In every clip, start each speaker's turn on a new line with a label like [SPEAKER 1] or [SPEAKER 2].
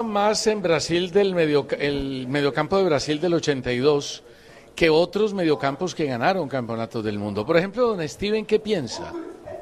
[SPEAKER 1] más en Brasil el mediocampo de Brasil del 82 que otros mediocampos que ganaron campeonatos del mundo. Por ejemplo, don Steven, ¿qué piensa?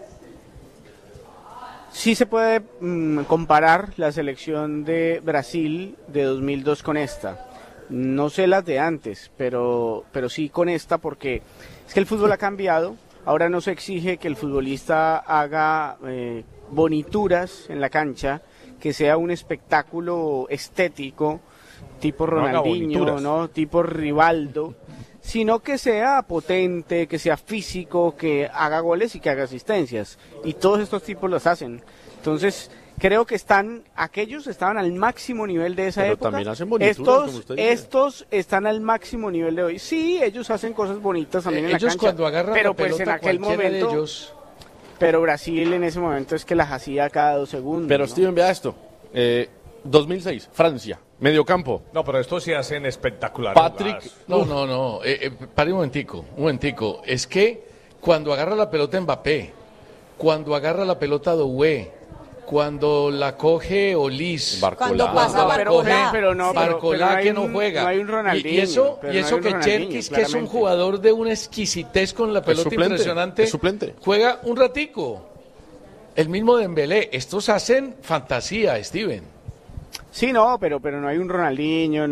[SPEAKER 2] Sí se puede comparar la selección de Brasil de 2002 con esta. No sé las de antes, pero sí con esta, porque es que el fútbol ha cambiado. Ahora no se exige que el futbolista haga bonituras en la cancha, que sea un espectáculo estético, tipo Ronaldinho, ¿no? Tipo Rivaldo, sino que sea potente, que sea físico, que haga goles y que haga asistencias. Y todos estos tipos los hacen. Entonces, creo que aquellos estaban al máximo nivel de esa época.
[SPEAKER 3] También hacen bonituras, como usted dice.
[SPEAKER 2] Estos están al máximo nivel de hoy. Sí, ellos hacen cosas bonitas también en la cancha.
[SPEAKER 1] Cuando agarran
[SPEAKER 2] pero
[SPEAKER 1] la
[SPEAKER 2] pues
[SPEAKER 1] pelota,
[SPEAKER 2] en aquel momento,
[SPEAKER 1] ellos...
[SPEAKER 2] pero Brasil en ese momento es que las hacía cada 2 segundos.
[SPEAKER 3] Pero
[SPEAKER 2] ¿no?
[SPEAKER 3] Steven, vea esto. 2006, Francia, mediocampo.
[SPEAKER 4] No, pero estos sí hacen espectacular.
[SPEAKER 3] Patrick.
[SPEAKER 1] No. Pare un momentico. Es que cuando agarra la pelota Mbappé, cuando agarra la pelota Doué, cuando la coge Olis,
[SPEAKER 5] Cuando pasa Barcolá.
[SPEAKER 1] Barcolá que no juega.
[SPEAKER 2] No hay un Ronaldinho.
[SPEAKER 1] Y eso que Cherkis, que es un jugador de una exquisitez con la pelota impresionante,
[SPEAKER 3] es suplente.
[SPEAKER 1] Juega un ratico. El mismo Dembélé. Estos hacen fantasía, Steven.
[SPEAKER 2] Sí, no, pero no hay un Ronaldinho,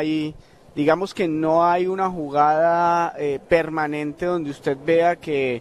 [SPEAKER 2] digamos que no hay una jugada permanente donde usted vea que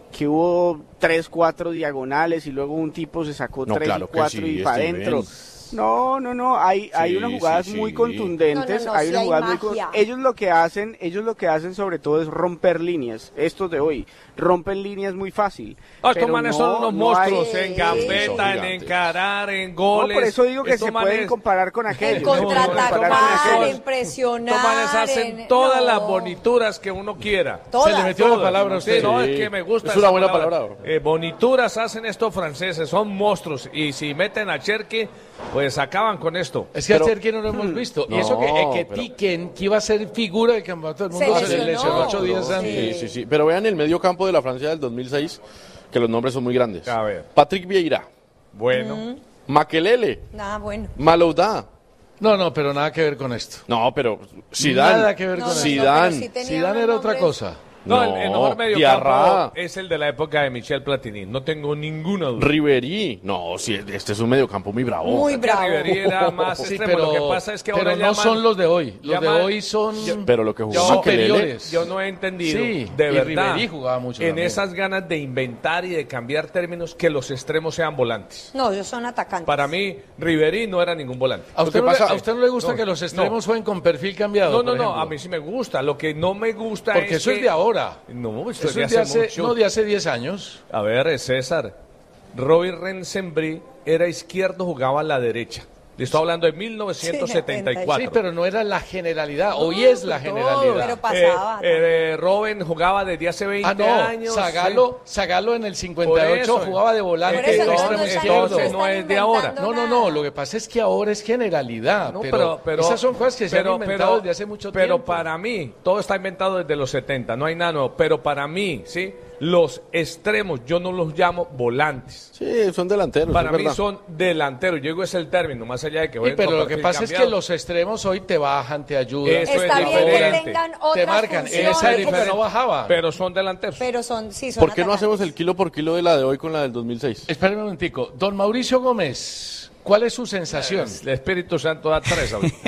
[SPEAKER 2] hubo 3, 4 diagonales y luego un tipo se sacó 3 y 4 y para adentro. No, hay unas jugadas muy contundentes, hay unas jugadas ellos lo que hacen sobre todo es romper líneas, estos de hoy, rompen líneas muy fácil.
[SPEAKER 4] Estos manes son unos monstruos en gambeta, en encarar, en goles.
[SPEAKER 2] No, por eso digo que se pueden comparar con aquellos.
[SPEAKER 5] En contraatacar, en presionar.
[SPEAKER 4] Estos manes hacen todas las bonituras que uno quiera.
[SPEAKER 1] Se le metió la palabra a usted.
[SPEAKER 4] No, es que me gusta.
[SPEAKER 3] Es una buena palabra.
[SPEAKER 4] Bonituras hacen estos franceses, son monstruos. Y si meten a Cherki, pues acaban con esto.
[SPEAKER 1] Es que a Cherki no lo hemos visto. Y eso que iba a ser figura del campeonato del mundo, se le lesionó 8 días antes.
[SPEAKER 3] Sí. Pero vean el medio campo de la Francia del 2006, que los nombres son muy grandes.
[SPEAKER 4] A ver.
[SPEAKER 3] Patrick Vieira.
[SPEAKER 4] Bueno.
[SPEAKER 3] Makelele.
[SPEAKER 5] Nada bueno.
[SPEAKER 3] Malouda.
[SPEAKER 1] No, pero nada que ver con esto.
[SPEAKER 3] No, pero Zidane.
[SPEAKER 1] Nada que ver con
[SPEAKER 3] Zidane.
[SPEAKER 1] Zidane era otra cosa.
[SPEAKER 4] No, el mejor medio
[SPEAKER 3] Diarra.
[SPEAKER 4] campo es el de la época de Michel Platini. No tengo ninguna duda.
[SPEAKER 3] Ribery. No, sí, este es un mediocampo muy bravo.
[SPEAKER 5] Muy bravo.
[SPEAKER 4] Ribery era más extremo. Lo que pasa es que ahora
[SPEAKER 1] no son los de hoy. Los de hoy son
[SPEAKER 3] pero lo que jugó
[SPEAKER 1] superiores.
[SPEAKER 4] Yo no he entendido,
[SPEAKER 1] sí,
[SPEAKER 4] de verdad,
[SPEAKER 1] Ribery jugaba mucho
[SPEAKER 4] en
[SPEAKER 1] también.
[SPEAKER 4] esas ganas de inventar y de cambiar términos, que los extremos sean volantes.
[SPEAKER 5] No, ellos son atacantes.
[SPEAKER 4] Para mí, Ribery no era ningún volante.
[SPEAKER 1] ¿A usted no le gusta que los extremos jueguen con perfil cambiado?
[SPEAKER 4] No, a mí sí me gusta. Lo que no me gusta
[SPEAKER 1] porque
[SPEAKER 4] es
[SPEAKER 1] eso es de ahora.
[SPEAKER 4] No,
[SPEAKER 1] eso es de hace 10 años.
[SPEAKER 4] A ver, César, Robin Rensenbrink era izquierdo, jugaba a la derecha. Le estoy hablando de 1974.
[SPEAKER 1] Sí, pero no era la generalidad. Hoy es la generalidad.
[SPEAKER 5] Pero pasaba.
[SPEAKER 4] Robin jugaba desde hace 20 años.
[SPEAKER 1] Zagalo en el 58 jugaba de volante.
[SPEAKER 4] Entonces no es de ahora.
[SPEAKER 1] No. Lo que pasa es que ahora es generalidad.
[SPEAKER 4] No,
[SPEAKER 1] pero esas son cosas que se han inventado desde hace mucho tiempo.
[SPEAKER 4] Pero para mí, todo está inventado desde los 70. No hay nada nuevo. Pero para mí, ¿sí? Los extremos, yo no los llamo volantes.
[SPEAKER 3] Sí, son delanteros.
[SPEAKER 4] Para mí son delanteros. Yo digo es el término, más allá de que
[SPEAKER 1] pero lo que pasa es que los extremos hoy te bajan, te ayudan.
[SPEAKER 4] Eso
[SPEAKER 5] está
[SPEAKER 4] es
[SPEAKER 5] bien
[SPEAKER 4] diferente.
[SPEAKER 5] que tengan otras
[SPEAKER 1] te marcan. En esa época no bajaba.
[SPEAKER 4] Pero son delanteros.
[SPEAKER 5] Pero son
[SPEAKER 3] ¿Por qué no
[SPEAKER 5] atacantes.
[SPEAKER 3] hacemos el kilo por kilo de la de hoy con la del 2006?
[SPEAKER 1] Espérame un momentico. Don Mauricio Gómez, ¿cuál es su sensación?
[SPEAKER 4] El Espíritu Santo da 3 ahorita.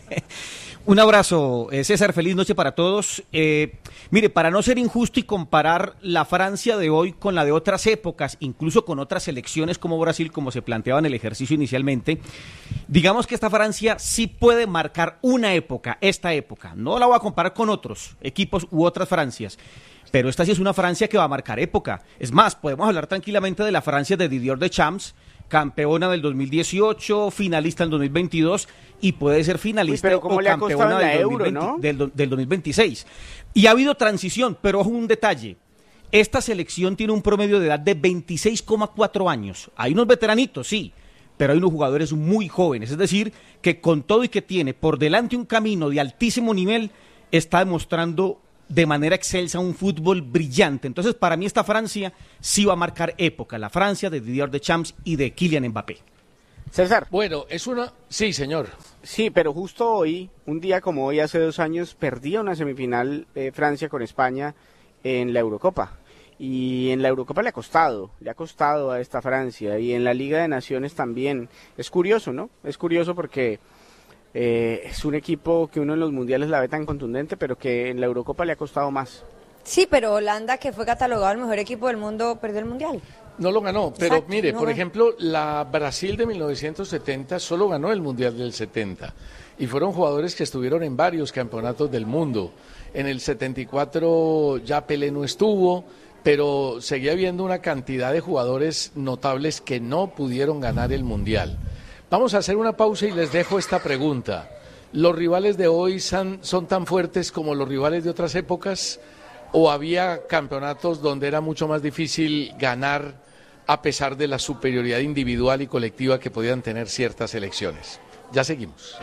[SPEAKER 6] Un abrazo, César, feliz noche para todos. Mire, para no ser injusto y comparar la Francia de hoy con la de otras épocas, incluso con otras selecciones como Brasil, como se planteaba en el ejercicio inicialmente, digamos que esta Francia sí puede marcar una época, esta época. No la voy a comparar con otros equipos u otras Francias, pero esta sí es una Francia que va a marcar época. Es más, podemos hablar tranquilamente de la Francia de Didier Deschamps, campeona del 2018, finalista en 2022 y puede ser finalista o campeona del 2026. Y ha habido transición, pero ojo un detalle. Esta selección tiene un promedio de edad de 26,4 años. Hay unos veteranitos, sí, pero hay unos jugadores muy jóvenes. Es decir, que con todo y que tiene por delante un camino de altísimo nivel, está demostrando de manera excelsa un fútbol brillante. Entonces, para mí esta Francia sí va a marcar época, la Francia de Didier Deschamps y de Kylian Mbappé.
[SPEAKER 2] César.
[SPEAKER 1] Bueno, Sí, señor.
[SPEAKER 2] Sí, pero justo hoy, un día como hoy, hace 2 años, perdía una semifinal Francia con España en la Eurocopa. Y en la Eurocopa le ha costado a esta Francia, y en la Liga de Naciones también. Es curioso, ¿no? Es curioso porque es un equipo que uno en los mundiales la ve tan contundente, pero que en la Eurocopa le ha costado más.
[SPEAKER 5] Sí, pero Holanda, que fue catalogado el mejor equipo del mundo, perdió el mundial.
[SPEAKER 1] No lo ganó, pero
[SPEAKER 5] Exacto,
[SPEAKER 1] mire,
[SPEAKER 5] no
[SPEAKER 1] por
[SPEAKER 5] ganó.
[SPEAKER 1] ejemplo, la Brasil de 1970 solo ganó el Mundial del 70 y fueron jugadores que estuvieron en varios campeonatos del mundo. En el 74 ya Pelé no estuvo, pero seguía habiendo una cantidad de jugadores notables que no pudieron ganar el Mundial. Vamos a hacer una pausa y les dejo esta pregunta. ¿Los rivales de hoy son tan fuertes como los rivales de otras épocas? ¿O había campeonatos donde era mucho más difícil ganar a pesar de la superioridad individual y colectiva que podían tener ciertas selecciones? Ya seguimos.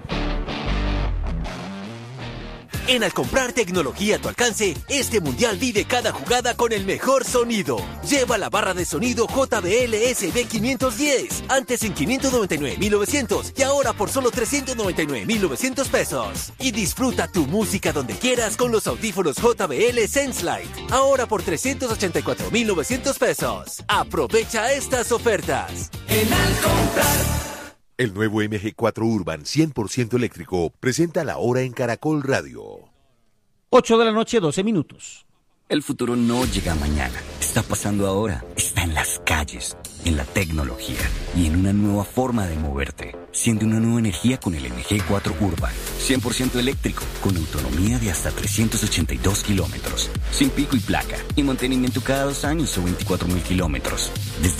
[SPEAKER 7] En Al comprar tecnología a tu alcance, este mundial vive cada jugada con el mejor sonido. Lleva la barra de sonido JBL SB510, antes en 599,900 y ahora por solo 399,900 pesos. Y disfruta tu música donde quieras con los audífonos JBL SenseLight, ahora por 384,900 pesos. Aprovecha estas ofertas.
[SPEAKER 8] En Al comprar.
[SPEAKER 9] El nuevo MG4 Urban 100% eléctrico presenta la hora en Caracol Radio.
[SPEAKER 6] 8 de la noche, 12 minutos.
[SPEAKER 10] El futuro no llega mañana, está pasando ahora, está en las calles, en la tecnología y en una nueva forma de moverte. Siente una nueva energía con el MG4 Urban, 100% eléctrico, con autonomía de hasta 382 kilómetros, sin pico y placa, y mantenimiento cada 2 años o 24,000 kilómetros, desde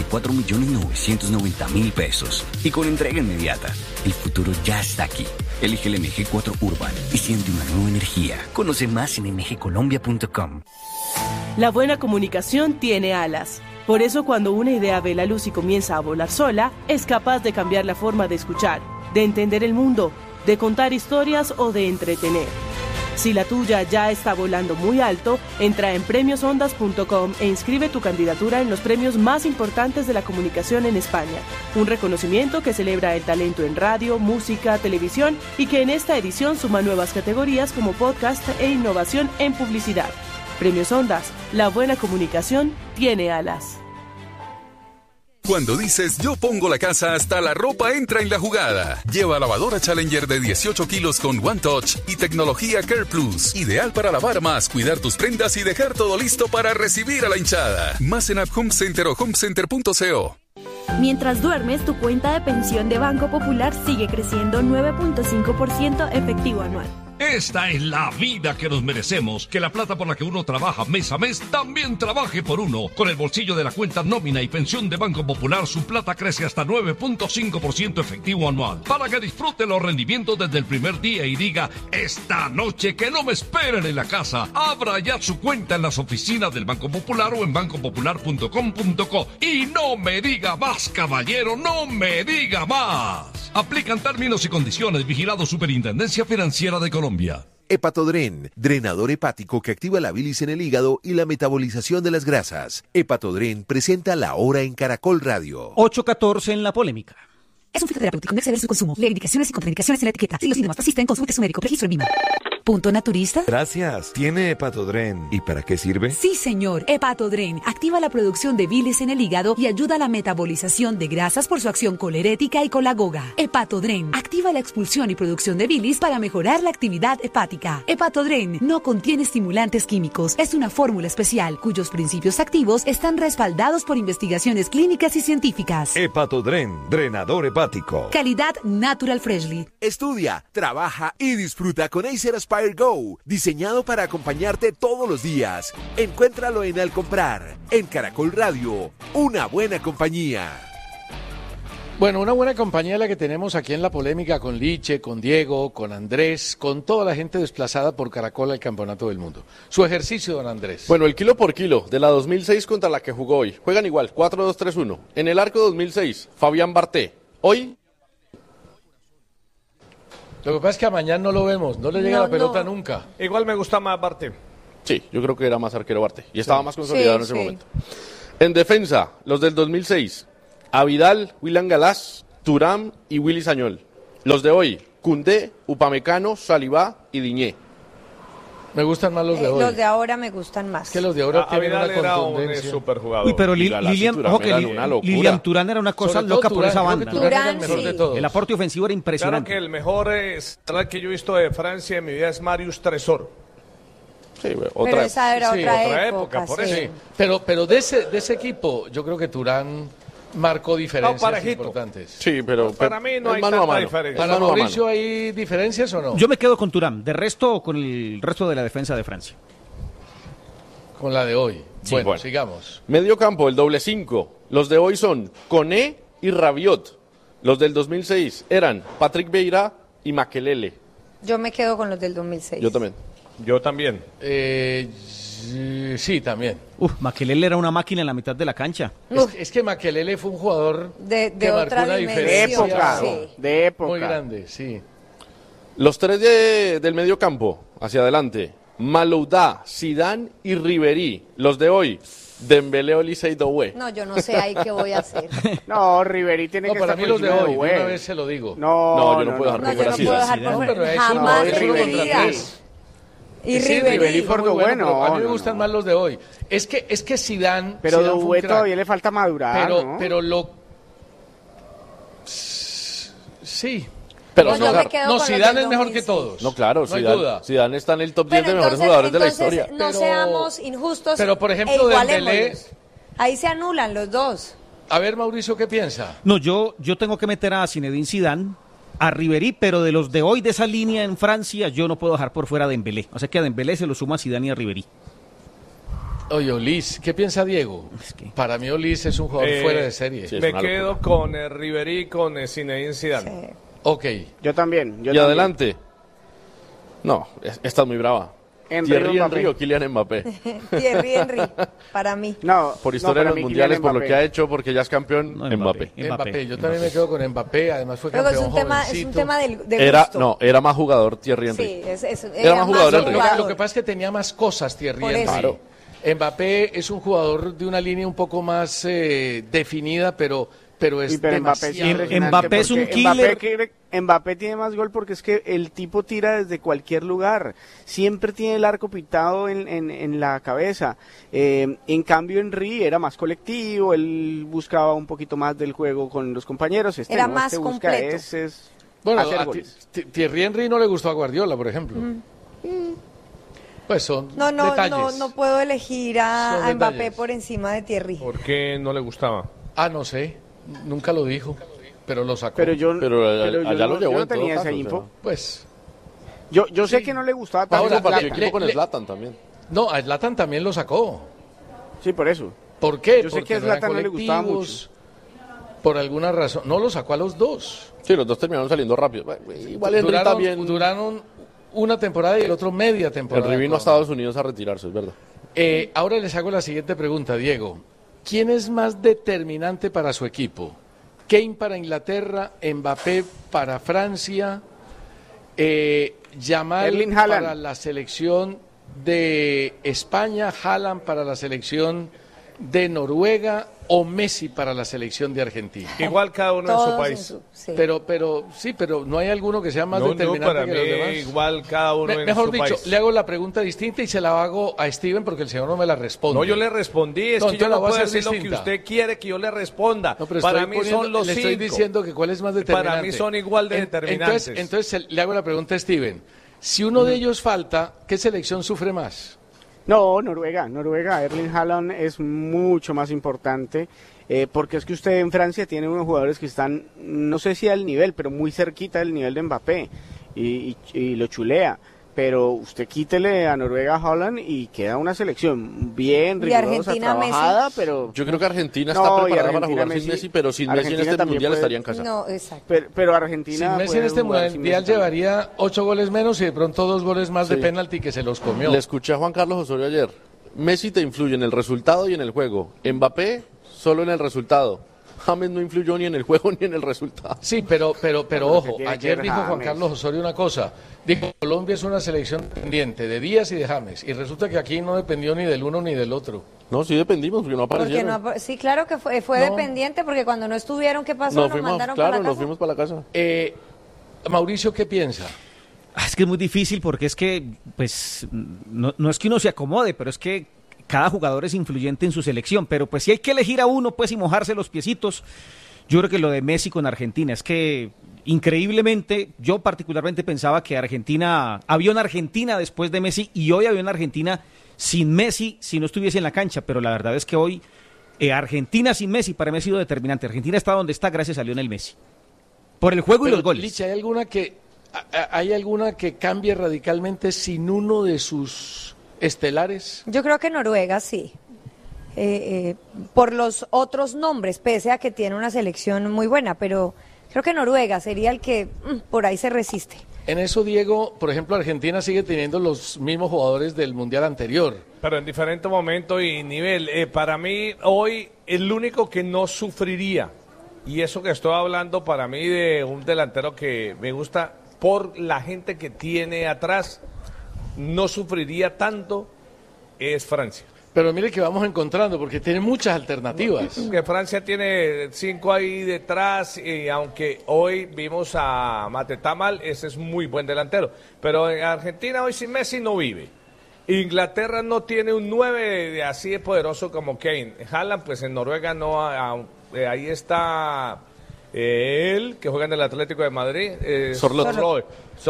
[SPEAKER 10] 74,990,000 pesos, y con entrega inmediata. El futuro ya está aquí. Elige el MG4 Urban y siente una nueva energía. Conoce más en mgcolombia.com.
[SPEAKER 11] La buena comunicación tiene alas. Por eso cuando una idea ve la luz y comienza a volar sola, es capaz de cambiar la forma de escuchar, de entender el mundo, de contar historias o de entretener. Si la tuya ya está volando muy alto, entra en premiosondas.com e inscribe tu candidatura en los premios más importantes de la comunicación en España. Un reconocimiento que celebra el talento en radio, música, televisión y que en esta edición suma nuevas categorías como podcast e innovación en publicidad. Premios Ondas, la buena comunicación tiene alas.
[SPEAKER 12] Cuando dices yo pongo la casa, hasta la ropa entra en la jugada. Lleva lavadora Challenger de 18 kilos con One Touch y tecnología Care Plus. Ideal para lavar más, cuidar tus prendas y dejar todo listo para recibir a la hinchada. Más en App Home Center o homecenter.co.
[SPEAKER 13] Mientras duermes, tu cuenta de pensión de Banco Popular sigue creciendo 9.5% efectivo anual.
[SPEAKER 14] Esta es la vida que nos merecemos, que la plata por la que uno trabaja mes a mes también trabaje por uno. Con el bolsillo de la cuenta nómina y pensión de Banco Popular, su plata crece hasta 9.5% efectivo anual. Para que disfrute los rendimientos desde el primer día y diga, esta noche que no me esperen en la casa. Abra ya su cuenta en las oficinas del Banco Popular o en bancopopular.com.co. Y no me diga más, caballero, no me diga más. Aplican términos y condiciones. Vigilado Superintendencia Financiera de Colombia.
[SPEAKER 9] Hepatodren, drenador hepático que activa la bilis en el hígado y la metabolización de las grasas. Hepatodren presenta la hora en Caracol Radio.
[SPEAKER 6] 8:14 en la polémica.
[SPEAKER 15] Es un fitoterapéutico, no exceder su consumo. Lee indicaciones y contraindicaciones en la etiqueta. Si los síntomas persisten, consulte a su médico. Registro en Vima. ¿Punto naturista?
[SPEAKER 16] Gracias. ¿Tiene Hepatodren? ¿Y para qué sirve?
[SPEAKER 15] Sí, señor. Hepatodren activa la producción de bilis en el hígado y ayuda a la metabolización de grasas por su acción colerética y colagoga. Hepatodren activa la expulsión y producción de bilis para mejorar la actividad hepática. Hepatodren no contiene estimulantes químicos. Es una fórmula especial cuyos principios activos están respaldados por investigaciones clínicas y científicas.
[SPEAKER 16] Hepatodren, drenador hepático.
[SPEAKER 15] Calidad Natural Freshly.
[SPEAKER 9] Estudia, trabaja y disfruta con Acer Aspire Go, diseñado para acompañarte todos los días. Encuéntralo en Al comprar, en Caracol Radio, una buena compañía.
[SPEAKER 1] Bueno, una buena compañía la que tenemos aquí en La Polémica con Liche, con Diego, con Andrés, con toda la gente desplazada por Caracol al Campeonato del Mundo. Su ejercicio, don Andrés.
[SPEAKER 3] Bueno, el kilo por kilo de la 2006 contra la que jugó hoy. Juegan igual, 4-2-3-1. En el arco 2006, Fabián Barté. Hoy...
[SPEAKER 1] Lo que pasa es que a mañana no lo vemos, no le llega la pelota nunca.
[SPEAKER 4] Igual me gusta más Barté.
[SPEAKER 3] Sí, yo creo que era más arquero Barté y estaba más consolidado en ese momento. En defensa, los del 2006, a Vidal, William Galás, Thuram y Willy Sagnol. Los de hoy, Koundé, Upamecano, Saliba y Diñé.
[SPEAKER 1] Me gustan más los de hoy.
[SPEAKER 5] Los de ahora me gustan más.
[SPEAKER 1] Es que los de ahora tienen
[SPEAKER 4] Vidal
[SPEAKER 1] una
[SPEAKER 4] era
[SPEAKER 1] contundencia.
[SPEAKER 4] un superjugador.
[SPEAKER 6] Uy, pero
[SPEAKER 3] Galás y
[SPEAKER 6] Lilian,
[SPEAKER 3] Thuram
[SPEAKER 6] ojo que
[SPEAKER 3] eran una locura.
[SPEAKER 6] Lilian Thuram era una cosa
[SPEAKER 1] Sobre todo
[SPEAKER 6] loca por
[SPEAKER 1] Thuram,
[SPEAKER 6] esa
[SPEAKER 1] creo que
[SPEAKER 6] banda.
[SPEAKER 1] Thuram era el
[SPEAKER 5] Thuram,
[SPEAKER 1] mejor de
[SPEAKER 5] sí.
[SPEAKER 1] todos.
[SPEAKER 6] El aporte ofensivo era
[SPEAKER 4] Claro
[SPEAKER 6] impresionante.
[SPEAKER 4] que el mejor central que yo he visto de Francia en mi vida es Marius Tresor.
[SPEAKER 3] Sí,
[SPEAKER 5] Pero esa era
[SPEAKER 1] Sí,
[SPEAKER 5] otra época,
[SPEAKER 4] por
[SPEAKER 5] sí.
[SPEAKER 4] eso.
[SPEAKER 1] Pero de ese equipo, yo creo que Turán marcó diferencias
[SPEAKER 4] parejito.
[SPEAKER 1] importantes.
[SPEAKER 3] Sí, pero
[SPEAKER 4] Para mí no
[SPEAKER 3] es
[SPEAKER 4] hay
[SPEAKER 3] mano a
[SPEAKER 4] tanta
[SPEAKER 3] mano.
[SPEAKER 4] diferencia.
[SPEAKER 1] ¿Para
[SPEAKER 3] mano a mano.
[SPEAKER 1] Mauricio hay diferencias o no?
[SPEAKER 6] Yo me quedo con Thuram, de resto con el resto de la defensa de Francia.
[SPEAKER 1] Con la de hoy.
[SPEAKER 3] Sí,
[SPEAKER 1] bueno,
[SPEAKER 3] bueno.
[SPEAKER 1] sigamos.
[SPEAKER 3] Medio campo, el doble 5. Los de hoy son Koné y Rabiot. Los del 2006 eran Patrick Vieira y Makelele.
[SPEAKER 5] Yo me quedo con los del 2006.
[SPEAKER 3] Yo también.
[SPEAKER 4] Yo también.
[SPEAKER 1] Sí, también.
[SPEAKER 6] Makelele era una máquina en la mitad de la cancha.
[SPEAKER 1] Es que Makelele fue un jugador
[SPEAKER 5] De
[SPEAKER 1] que marcó
[SPEAKER 5] otra
[SPEAKER 1] una
[SPEAKER 5] dimensión.
[SPEAKER 1] diferencia
[SPEAKER 2] De época.
[SPEAKER 1] muy grande, sí.
[SPEAKER 3] Los tres del medio campo, hacia adelante. Malouda, Zidane y Ribery. Los de hoy, Dembélé, Olise y Doué.
[SPEAKER 5] No, yo no sé ahí qué voy a hacer.
[SPEAKER 2] No, Ribery tiene
[SPEAKER 1] No,
[SPEAKER 2] que
[SPEAKER 1] para
[SPEAKER 2] estar
[SPEAKER 1] mí los de
[SPEAKER 2] por encima
[SPEAKER 1] hoy, de
[SPEAKER 2] Doué.
[SPEAKER 1] una vez se lo digo.
[SPEAKER 2] No,
[SPEAKER 3] yo no puedo dejar
[SPEAKER 5] No,
[SPEAKER 3] por
[SPEAKER 5] yo
[SPEAKER 3] fuera
[SPEAKER 5] no
[SPEAKER 3] a
[SPEAKER 5] puedo
[SPEAKER 3] Zidane.
[SPEAKER 5] dejar por
[SPEAKER 1] pero es
[SPEAKER 5] fuera.
[SPEAKER 1] uno
[SPEAKER 5] Jamás
[SPEAKER 1] es uno
[SPEAKER 5] Ribery.
[SPEAKER 1] contra tres.
[SPEAKER 5] Y
[SPEAKER 1] Sí,
[SPEAKER 5] Ribery.
[SPEAKER 2] fue
[SPEAKER 1] muy
[SPEAKER 2] algo bueno,
[SPEAKER 1] pero a mí me
[SPEAKER 2] no,
[SPEAKER 1] gustan
[SPEAKER 2] no.
[SPEAKER 1] más los de hoy. Es que Zidane,
[SPEAKER 2] Pero
[SPEAKER 1] Zidane fue un
[SPEAKER 2] Doué
[SPEAKER 1] crack.
[SPEAKER 2] todavía le falta madurar, ¿no?
[SPEAKER 1] Pero sí.
[SPEAKER 3] Pero
[SPEAKER 5] Yo me quedo
[SPEAKER 1] No,
[SPEAKER 5] con los
[SPEAKER 1] Zidane
[SPEAKER 5] del
[SPEAKER 1] es mejor que
[SPEAKER 5] 2006.
[SPEAKER 1] todos.
[SPEAKER 3] No, claro,
[SPEAKER 1] no hay duda.
[SPEAKER 3] Zidane está en el top 10
[SPEAKER 5] Pero
[SPEAKER 3] de mejores jugadores de la historia.
[SPEAKER 5] No
[SPEAKER 1] Pero-
[SPEAKER 5] seamos injustos.
[SPEAKER 1] pero, por ejemplo,
[SPEAKER 5] e igualémoslos.
[SPEAKER 1] Dembélé-
[SPEAKER 5] Ahí se anulan los dos.
[SPEAKER 1] A ver, Mauricio, ¿qué piensa?
[SPEAKER 6] No, yo tengo que meter a Zinedine Zidane, a Ribery, pero de los de hoy de esa línea en Francia, yo no puedo dejar por fuera a Dembélé. O sea que a Dembélé se lo suma a Zidane y a Ribery.
[SPEAKER 1] Oye, Olis, ¿qué piensa Diego? Para mí Olis es un jugador fuera de serie.
[SPEAKER 3] sí, es
[SPEAKER 4] Me
[SPEAKER 3] una
[SPEAKER 4] quedo con Ribery y con Zinedine Zidane.
[SPEAKER 1] Ok.
[SPEAKER 2] Yo también.
[SPEAKER 3] Y adelante. No, esta es muy brava. Thierry
[SPEAKER 2] Mbappé.
[SPEAKER 3] Henry o Kylian Mbappé.
[SPEAKER 5] Thierry Henry, para mí.
[SPEAKER 2] No,
[SPEAKER 3] Por historia
[SPEAKER 2] no,
[SPEAKER 3] de
[SPEAKER 2] para
[SPEAKER 3] los
[SPEAKER 2] mí
[SPEAKER 3] mundiales,
[SPEAKER 2] Kylian
[SPEAKER 3] por lo
[SPEAKER 2] Mbappé.
[SPEAKER 3] que ha hecho, porque ya es campeón,
[SPEAKER 6] No,
[SPEAKER 3] Mbappé.
[SPEAKER 1] Mbappé, yo también me quedo con Mbappé, además fue
[SPEAKER 5] Creo que es
[SPEAKER 1] campeón
[SPEAKER 5] un tema,
[SPEAKER 1] jovencito.
[SPEAKER 5] de gusto.
[SPEAKER 3] Era más jugador Thierry Henry.
[SPEAKER 5] Sí,
[SPEAKER 3] Era más jugador Henry.
[SPEAKER 1] Lo que pasa es que tenía más cosas Thierry
[SPEAKER 5] Por
[SPEAKER 1] Henry.
[SPEAKER 5] eso.
[SPEAKER 3] Claro.
[SPEAKER 1] Mbappé es un jugador de una línea un poco más definida, pero es
[SPEAKER 2] Sí, pero Mbappé es
[SPEAKER 1] demasiado.
[SPEAKER 2] impresionante
[SPEAKER 6] Mbappé es un
[SPEAKER 2] porque
[SPEAKER 6] killer.
[SPEAKER 2] Mbappé tiene más gol porque es que el tipo tira desde cualquier lugar. Siempre tiene el arco pintado en la cabeza. En cambio, Henry era más colectivo, él buscaba un poquito más del juego con los compañeros.
[SPEAKER 5] Era
[SPEAKER 2] no,
[SPEAKER 5] más
[SPEAKER 2] busca
[SPEAKER 5] completo.
[SPEAKER 1] Bueno,
[SPEAKER 2] hacer
[SPEAKER 1] a
[SPEAKER 2] goles.
[SPEAKER 1] Thierry Henry no le gustó a Guardiola, por ejemplo. Pues son
[SPEAKER 5] No
[SPEAKER 1] detalles.
[SPEAKER 5] no puedo elegir a
[SPEAKER 1] Son
[SPEAKER 5] Mbappé
[SPEAKER 1] detalles.
[SPEAKER 5] por encima de Thierry.
[SPEAKER 4] ¿Por qué no le gustaba?
[SPEAKER 1] Ah, no sé, nunca lo dijo, pero lo sacó.
[SPEAKER 2] Pero yo,
[SPEAKER 3] Pero
[SPEAKER 2] pero yo
[SPEAKER 3] allá lo
[SPEAKER 2] no,
[SPEAKER 3] llevó
[SPEAKER 2] yo no
[SPEAKER 3] en todo
[SPEAKER 2] tenía esa
[SPEAKER 3] caso,
[SPEAKER 2] info.
[SPEAKER 3] o sea.
[SPEAKER 1] Pues,
[SPEAKER 2] Yo sé que no le gustaba tanto
[SPEAKER 1] Ahora,
[SPEAKER 3] Compartió
[SPEAKER 2] Zlatan.
[SPEAKER 3] equipo con Zlatan también.
[SPEAKER 1] no, a Zlatan también lo sacó.
[SPEAKER 2] Sí, por eso.
[SPEAKER 1] ¿Por qué?
[SPEAKER 2] Yo sé
[SPEAKER 1] Porque
[SPEAKER 2] que a
[SPEAKER 1] no eran
[SPEAKER 2] Zlatan no le gustaba
[SPEAKER 1] colectivos, por alguna razón. No, lo sacó a los dos.
[SPEAKER 3] Sí, los dos terminaron saliendo rápido. Igual Henry también.
[SPEAKER 1] Duraron una temporada y el otro media temporada.
[SPEAKER 3] Henry vino a Estados Unidos a retirarse, es verdad.
[SPEAKER 1] Ahora les hago la siguiente pregunta, Diego. ¿Quién es más determinante para su equipo? Kane para Inglaterra, Mbappé para Francia, Yamal
[SPEAKER 2] Erling Haaland.
[SPEAKER 1] para la selección de España, Haaland para la selección de Noruega o Messi para la selección de Argentina.
[SPEAKER 4] Igual cada uno en
[SPEAKER 5] Todos
[SPEAKER 4] su
[SPEAKER 5] en
[SPEAKER 4] país.
[SPEAKER 5] sí.
[SPEAKER 1] Pero no hay alguno que sea más
[SPEAKER 4] No,
[SPEAKER 1] determinante
[SPEAKER 4] para
[SPEAKER 1] que
[SPEAKER 4] mí
[SPEAKER 1] los demás.
[SPEAKER 4] igual cada uno en
[SPEAKER 1] Mejor
[SPEAKER 4] su
[SPEAKER 1] dicho,
[SPEAKER 4] país.
[SPEAKER 1] le hago la pregunta distinta y se la hago a Steven porque el señor no me la responde.
[SPEAKER 4] No, yo le respondí, es
[SPEAKER 1] No,
[SPEAKER 4] que yo
[SPEAKER 1] entonces la
[SPEAKER 4] no
[SPEAKER 1] voy a
[SPEAKER 4] puedo
[SPEAKER 1] hacer
[SPEAKER 4] decir lo que
[SPEAKER 1] distinta.
[SPEAKER 4] usted quiere que yo le responda.
[SPEAKER 1] No, pero
[SPEAKER 4] Para
[SPEAKER 1] estoy
[SPEAKER 4] mí
[SPEAKER 1] poniendo-
[SPEAKER 4] son los
[SPEAKER 1] le estoy
[SPEAKER 4] 5.
[SPEAKER 1] diciendo que cuál es más determinante.
[SPEAKER 4] Para mí son igual de determinantes.
[SPEAKER 1] Entonces le hago la pregunta a Steven. Si uno de ellos falta, ¿qué selección sufre más?
[SPEAKER 2] No, Noruega. Erling Haaland es mucho más importante porque es que usted en Francia tiene unos jugadores que están, no sé si al nivel, pero muy cerquita del nivel de Mbappé y lo chulea. Pero usted quítele a Noruega a Haaland y queda una selección bien
[SPEAKER 5] Y
[SPEAKER 2] rigurosa,
[SPEAKER 5] Argentina,
[SPEAKER 2] trabajada,
[SPEAKER 5] Messi.
[SPEAKER 2] pero...
[SPEAKER 3] Yo creo que Argentina
[SPEAKER 2] No,
[SPEAKER 3] está
[SPEAKER 2] y
[SPEAKER 3] preparada para
[SPEAKER 2] Argentina,
[SPEAKER 3] jugar sin
[SPEAKER 2] Messi,
[SPEAKER 3] Messi, pero sin Messi en
[SPEAKER 2] Argentina
[SPEAKER 3] este
[SPEAKER 2] también
[SPEAKER 3] mundial
[SPEAKER 2] puede-
[SPEAKER 3] estaría en casa.
[SPEAKER 5] No, exacto.
[SPEAKER 2] Pero Argentina...
[SPEAKER 1] Sin Messi en
[SPEAKER 2] puede
[SPEAKER 1] este
[SPEAKER 2] jugar sin
[SPEAKER 1] mundial
[SPEAKER 2] Messi también.
[SPEAKER 1] llevaría 8 goles menos y de pronto 2 goles más de
[SPEAKER 3] Sí.
[SPEAKER 1] penalti que se los comió.
[SPEAKER 3] Le escuché a Juan Carlos Osorio ayer. Messi te influye en el resultado y en el juego. Mbappé solo en el resultado. James no influyó ni en el juego ni en el resultado.
[SPEAKER 1] Sí, pero ojo, ayer dijo Juan Carlos Osorio una cosa. Dijo, Colombia es una selección pendiente de Díaz y de James. Y resulta que aquí no dependió ni del uno ni del otro.
[SPEAKER 3] No, sí dependimos, porque no aparecieron.
[SPEAKER 5] Sí, claro que fue dependiente, porque cuando no estuvieron, ¿qué pasó? Nos mandaron para la casa.
[SPEAKER 3] Nos fuimos para la casa.
[SPEAKER 1] Mauricio, ¿qué piensa?
[SPEAKER 6] Es que es muy difícil porque es que, pues, no es que uno se acomode, pero es que cada jugador es influyente en su selección. Pero pues si hay que elegir a uno, pues, y mojarse los piecitos, yo creo que lo de Messi con Argentina, es que increíblemente, yo particularmente pensaba que había una Argentina después de Messi y hoy había una Argentina sin Messi si no estuviese en la cancha, pero la verdad es que hoy Argentina sin Messi para mí ha sido determinante. Argentina está donde está gracias a Lionel Messi, por el juego y los goles.
[SPEAKER 1] Licha, ¿hay alguna que cambie radicalmente sin uno de sus estelares?
[SPEAKER 5] Yo creo que Noruega sí. Por los otros nombres, pese a que tiene una selección muy buena, pero creo que Noruega sería el que por ahí se resiste.
[SPEAKER 1] En eso, Diego, por ejemplo, Argentina sigue teniendo los mismos jugadores del Mundial anterior.
[SPEAKER 4] Pero en diferente momento y nivel. Para mí, hoy, el único que no sufriría, y eso que estoy hablando para mí de un delantero que me gusta por la gente que tiene atrás, no sufriría tanto, es Francia.
[SPEAKER 1] Pero mire que vamos encontrando, porque tiene muchas alternativas.
[SPEAKER 4] Que Francia tiene 5 ahí detrás, y aunque hoy vimos a Matetamal, ese es muy buen delantero. Pero en Argentina hoy sin Messi no vive. Inglaterra no tiene un 9 así de poderoso como Kane. Haaland, pues en Noruega no, ahí está él, que juega en el Atlético de Madrid. Sorloth,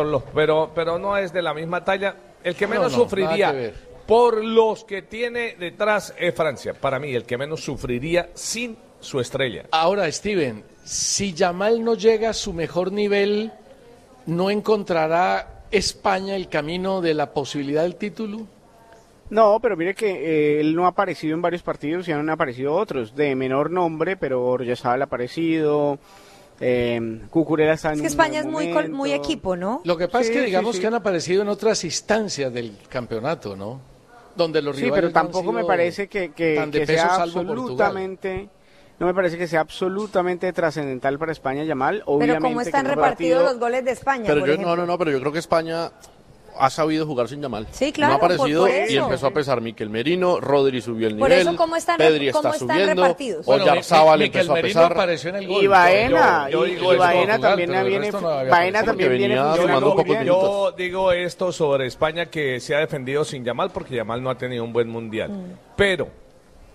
[SPEAKER 4] pero no es de la misma talla. El que menos sufriría por los que tiene detrás es Francia. Para mí, el que menos sufriría sin su estrella.
[SPEAKER 1] Ahora, Steven, si Yamal no llega a su mejor nivel, ¿no encontrará España el camino de la posibilidad del título?
[SPEAKER 2] No, pero mire que él no ha aparecido en varios partidos y han aparecido otros de menor nombre, pero Oyarzabal ha aparecido, Cucurella está en
[SPEAKER 5] es que España es muy equipo, ¿no?
[SPEAKER 1] Lo que pasa es que digamos que han aparecido en otras instancias del campeonato, ¿no? Donde los rivales
[SPEAKER 2] pero tampoco me parece que sea
[SPEAKER 1] absolutamente...
[SPEAKER 2] No me parece que sea absolutamente trascendental para España, Yamal. Obviamente,
[SPEAKER 5] pero ¿cómo están repartidos los goles de España?
[SPEAKER 3] Pero pero yo creo que España ha sabido jugar sin Yamal.
[SPEAKER 5] Sí, claro.
[SPEAKER 3] No ha aparecido y empezó a pesar Miquel Merino, Rodri subió el nivel.
[SPEAKER 5] Por eso, ¿cómo están
[SPEAKER 3] subiendo,
[SPEAKER 5] repartidos?
[SPEAKER 3] Oyarzabal empezó a pesar.
[SPEAKER 1] Apareció en el gol.
[SPEAKER 2] Y Baena también viene
[SPEAKER 3] sumando pocos minutos.
[SPEAKER 4] Yo digo esto sobre España, que se ha defendido sin Yamal, porque Yamal no ha tenido un buen mundial. Pero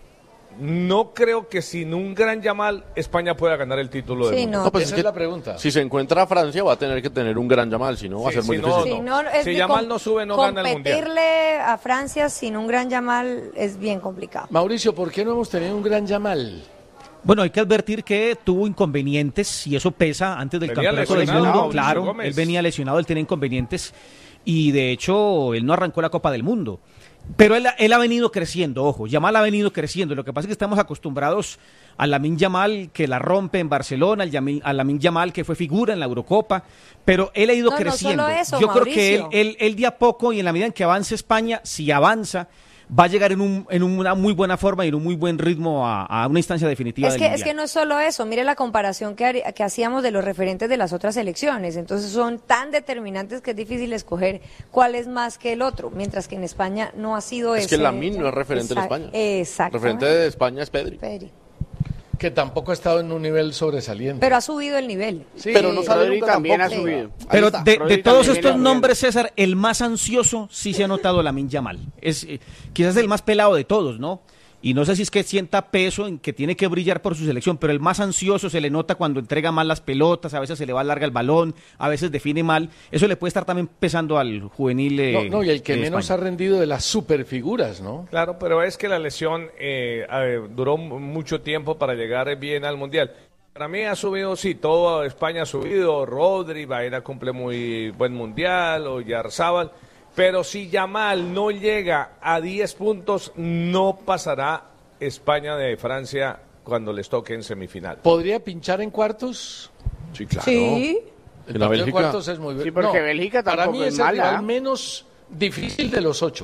[SPEAKER 4] no creo que sin un gran Yamal España pueda ganar el título del mundo.
[SPEAKER 1] No, pues esa es la pregunta.
[SPEAKER 3] Si se encuentra Francia va a tener que tener un gran Yamal, si no va a ser muy difícil.
[SPEAKER 4] Si Yamal no sube, no gana el mundial.
[SPEAKER 5] Competirle a Francia sin un gran Yamal es bien complicado.
[SPEAKER 1] Mauricio, ¿por qué no hemos tenido un gran Yamal?
[SPEAKER 6] Bueno, hay que advertir que tuvo inconvenientes y eso pesa antes del campeonato del mundo. Claro, él venía lesionado, él tenía inconvenientes y de hecho él no arrancó la Copa del Mundo. Pero él ha venido creciendo, ojo, Yamal ha venido creciendo. Lo que pasa es que estamos acostumbrados a Lamine Yamal, que la rompe en Barcelona, a Lamine Yamal, que fue figura en la Eurocopa, pero él ha ido creciendo.
[SPEAKER 5] No solo eso,
[SPEAKER 6] yo
[SPEAKER 5] Mauricio.
[SPEAKER 6] creo que él de a poco, y en la medida en que avance España, si avanza, va a llegar en una muy buena forma y en un muy buen ritmo a una instancia definitiva del Mundial.
[SPEAKER 5] Es que no es solo eso, mire la comparación que hacíamos de los referentes de las otras selecciones, entonces son tan determinantes que es difícil escoger cuál es más que el otro, mientras que en España no ha sido eso.
[SPEAKER 3] Es que Lamine no es referente en España.
[SPEAKER 5] Exacto.
[SPEAKER 3] Referente de España es Pedri.
[SPEAKER 1] Que tampoco ha estado en un nivel sobresaliente.
[SPEAKER 5] Pero ha subido el nivel.
[SPEAKER 3] Sí, pero no sabe
[SPEAKER 2] también ha subido.
[SPEAKER 6] Pero de todos estos nombres, César, el más ansioso sí se ha notado Lamine Yamal. Es quizás el más pelado de todos, ¿no? Y no sé si es que sienta peso en que tiene que brillar por su selección, pero el más ansioso se le nota cuando entrega mal las pelotas, a veces se le va larga el balón, a veces define mal. Eso le puede estar también pesando al juvenil.
[SPEAKER 1] Y el que menos ha rendido de las superfiguras, ¿no?
[SPEAKER 4] Claro, pero es que la lesión duró mucho tiempo para llegar bien al Mundial. Para mí ha subido, sí, toda España ha subido, Rodri, Baena cumple muy buen Mundial, Oyarzabal. Pero si Yamal no llega a 10 puntos, no pasará España de Francia cuando les toque en semifinal.
[SPEAKER 1] ¿Podría pinchar en cuartos?
[SPEAKER 3] Sí, claro.
[SPEAKER 5] Sí.
[SPEAKER 3] En la Bélgica.
[SPEAKER 1] Cuartos es muy bien.
[SPEAKER 2] Sí, porque Bélgica tampoco
[SPEAKER 1] para mí
[SPEAKER 2] es
[SPEAKER 1] es
[SPEAKER 2] mala.
[SPEAKER 1] el rival menos difícil de los 8.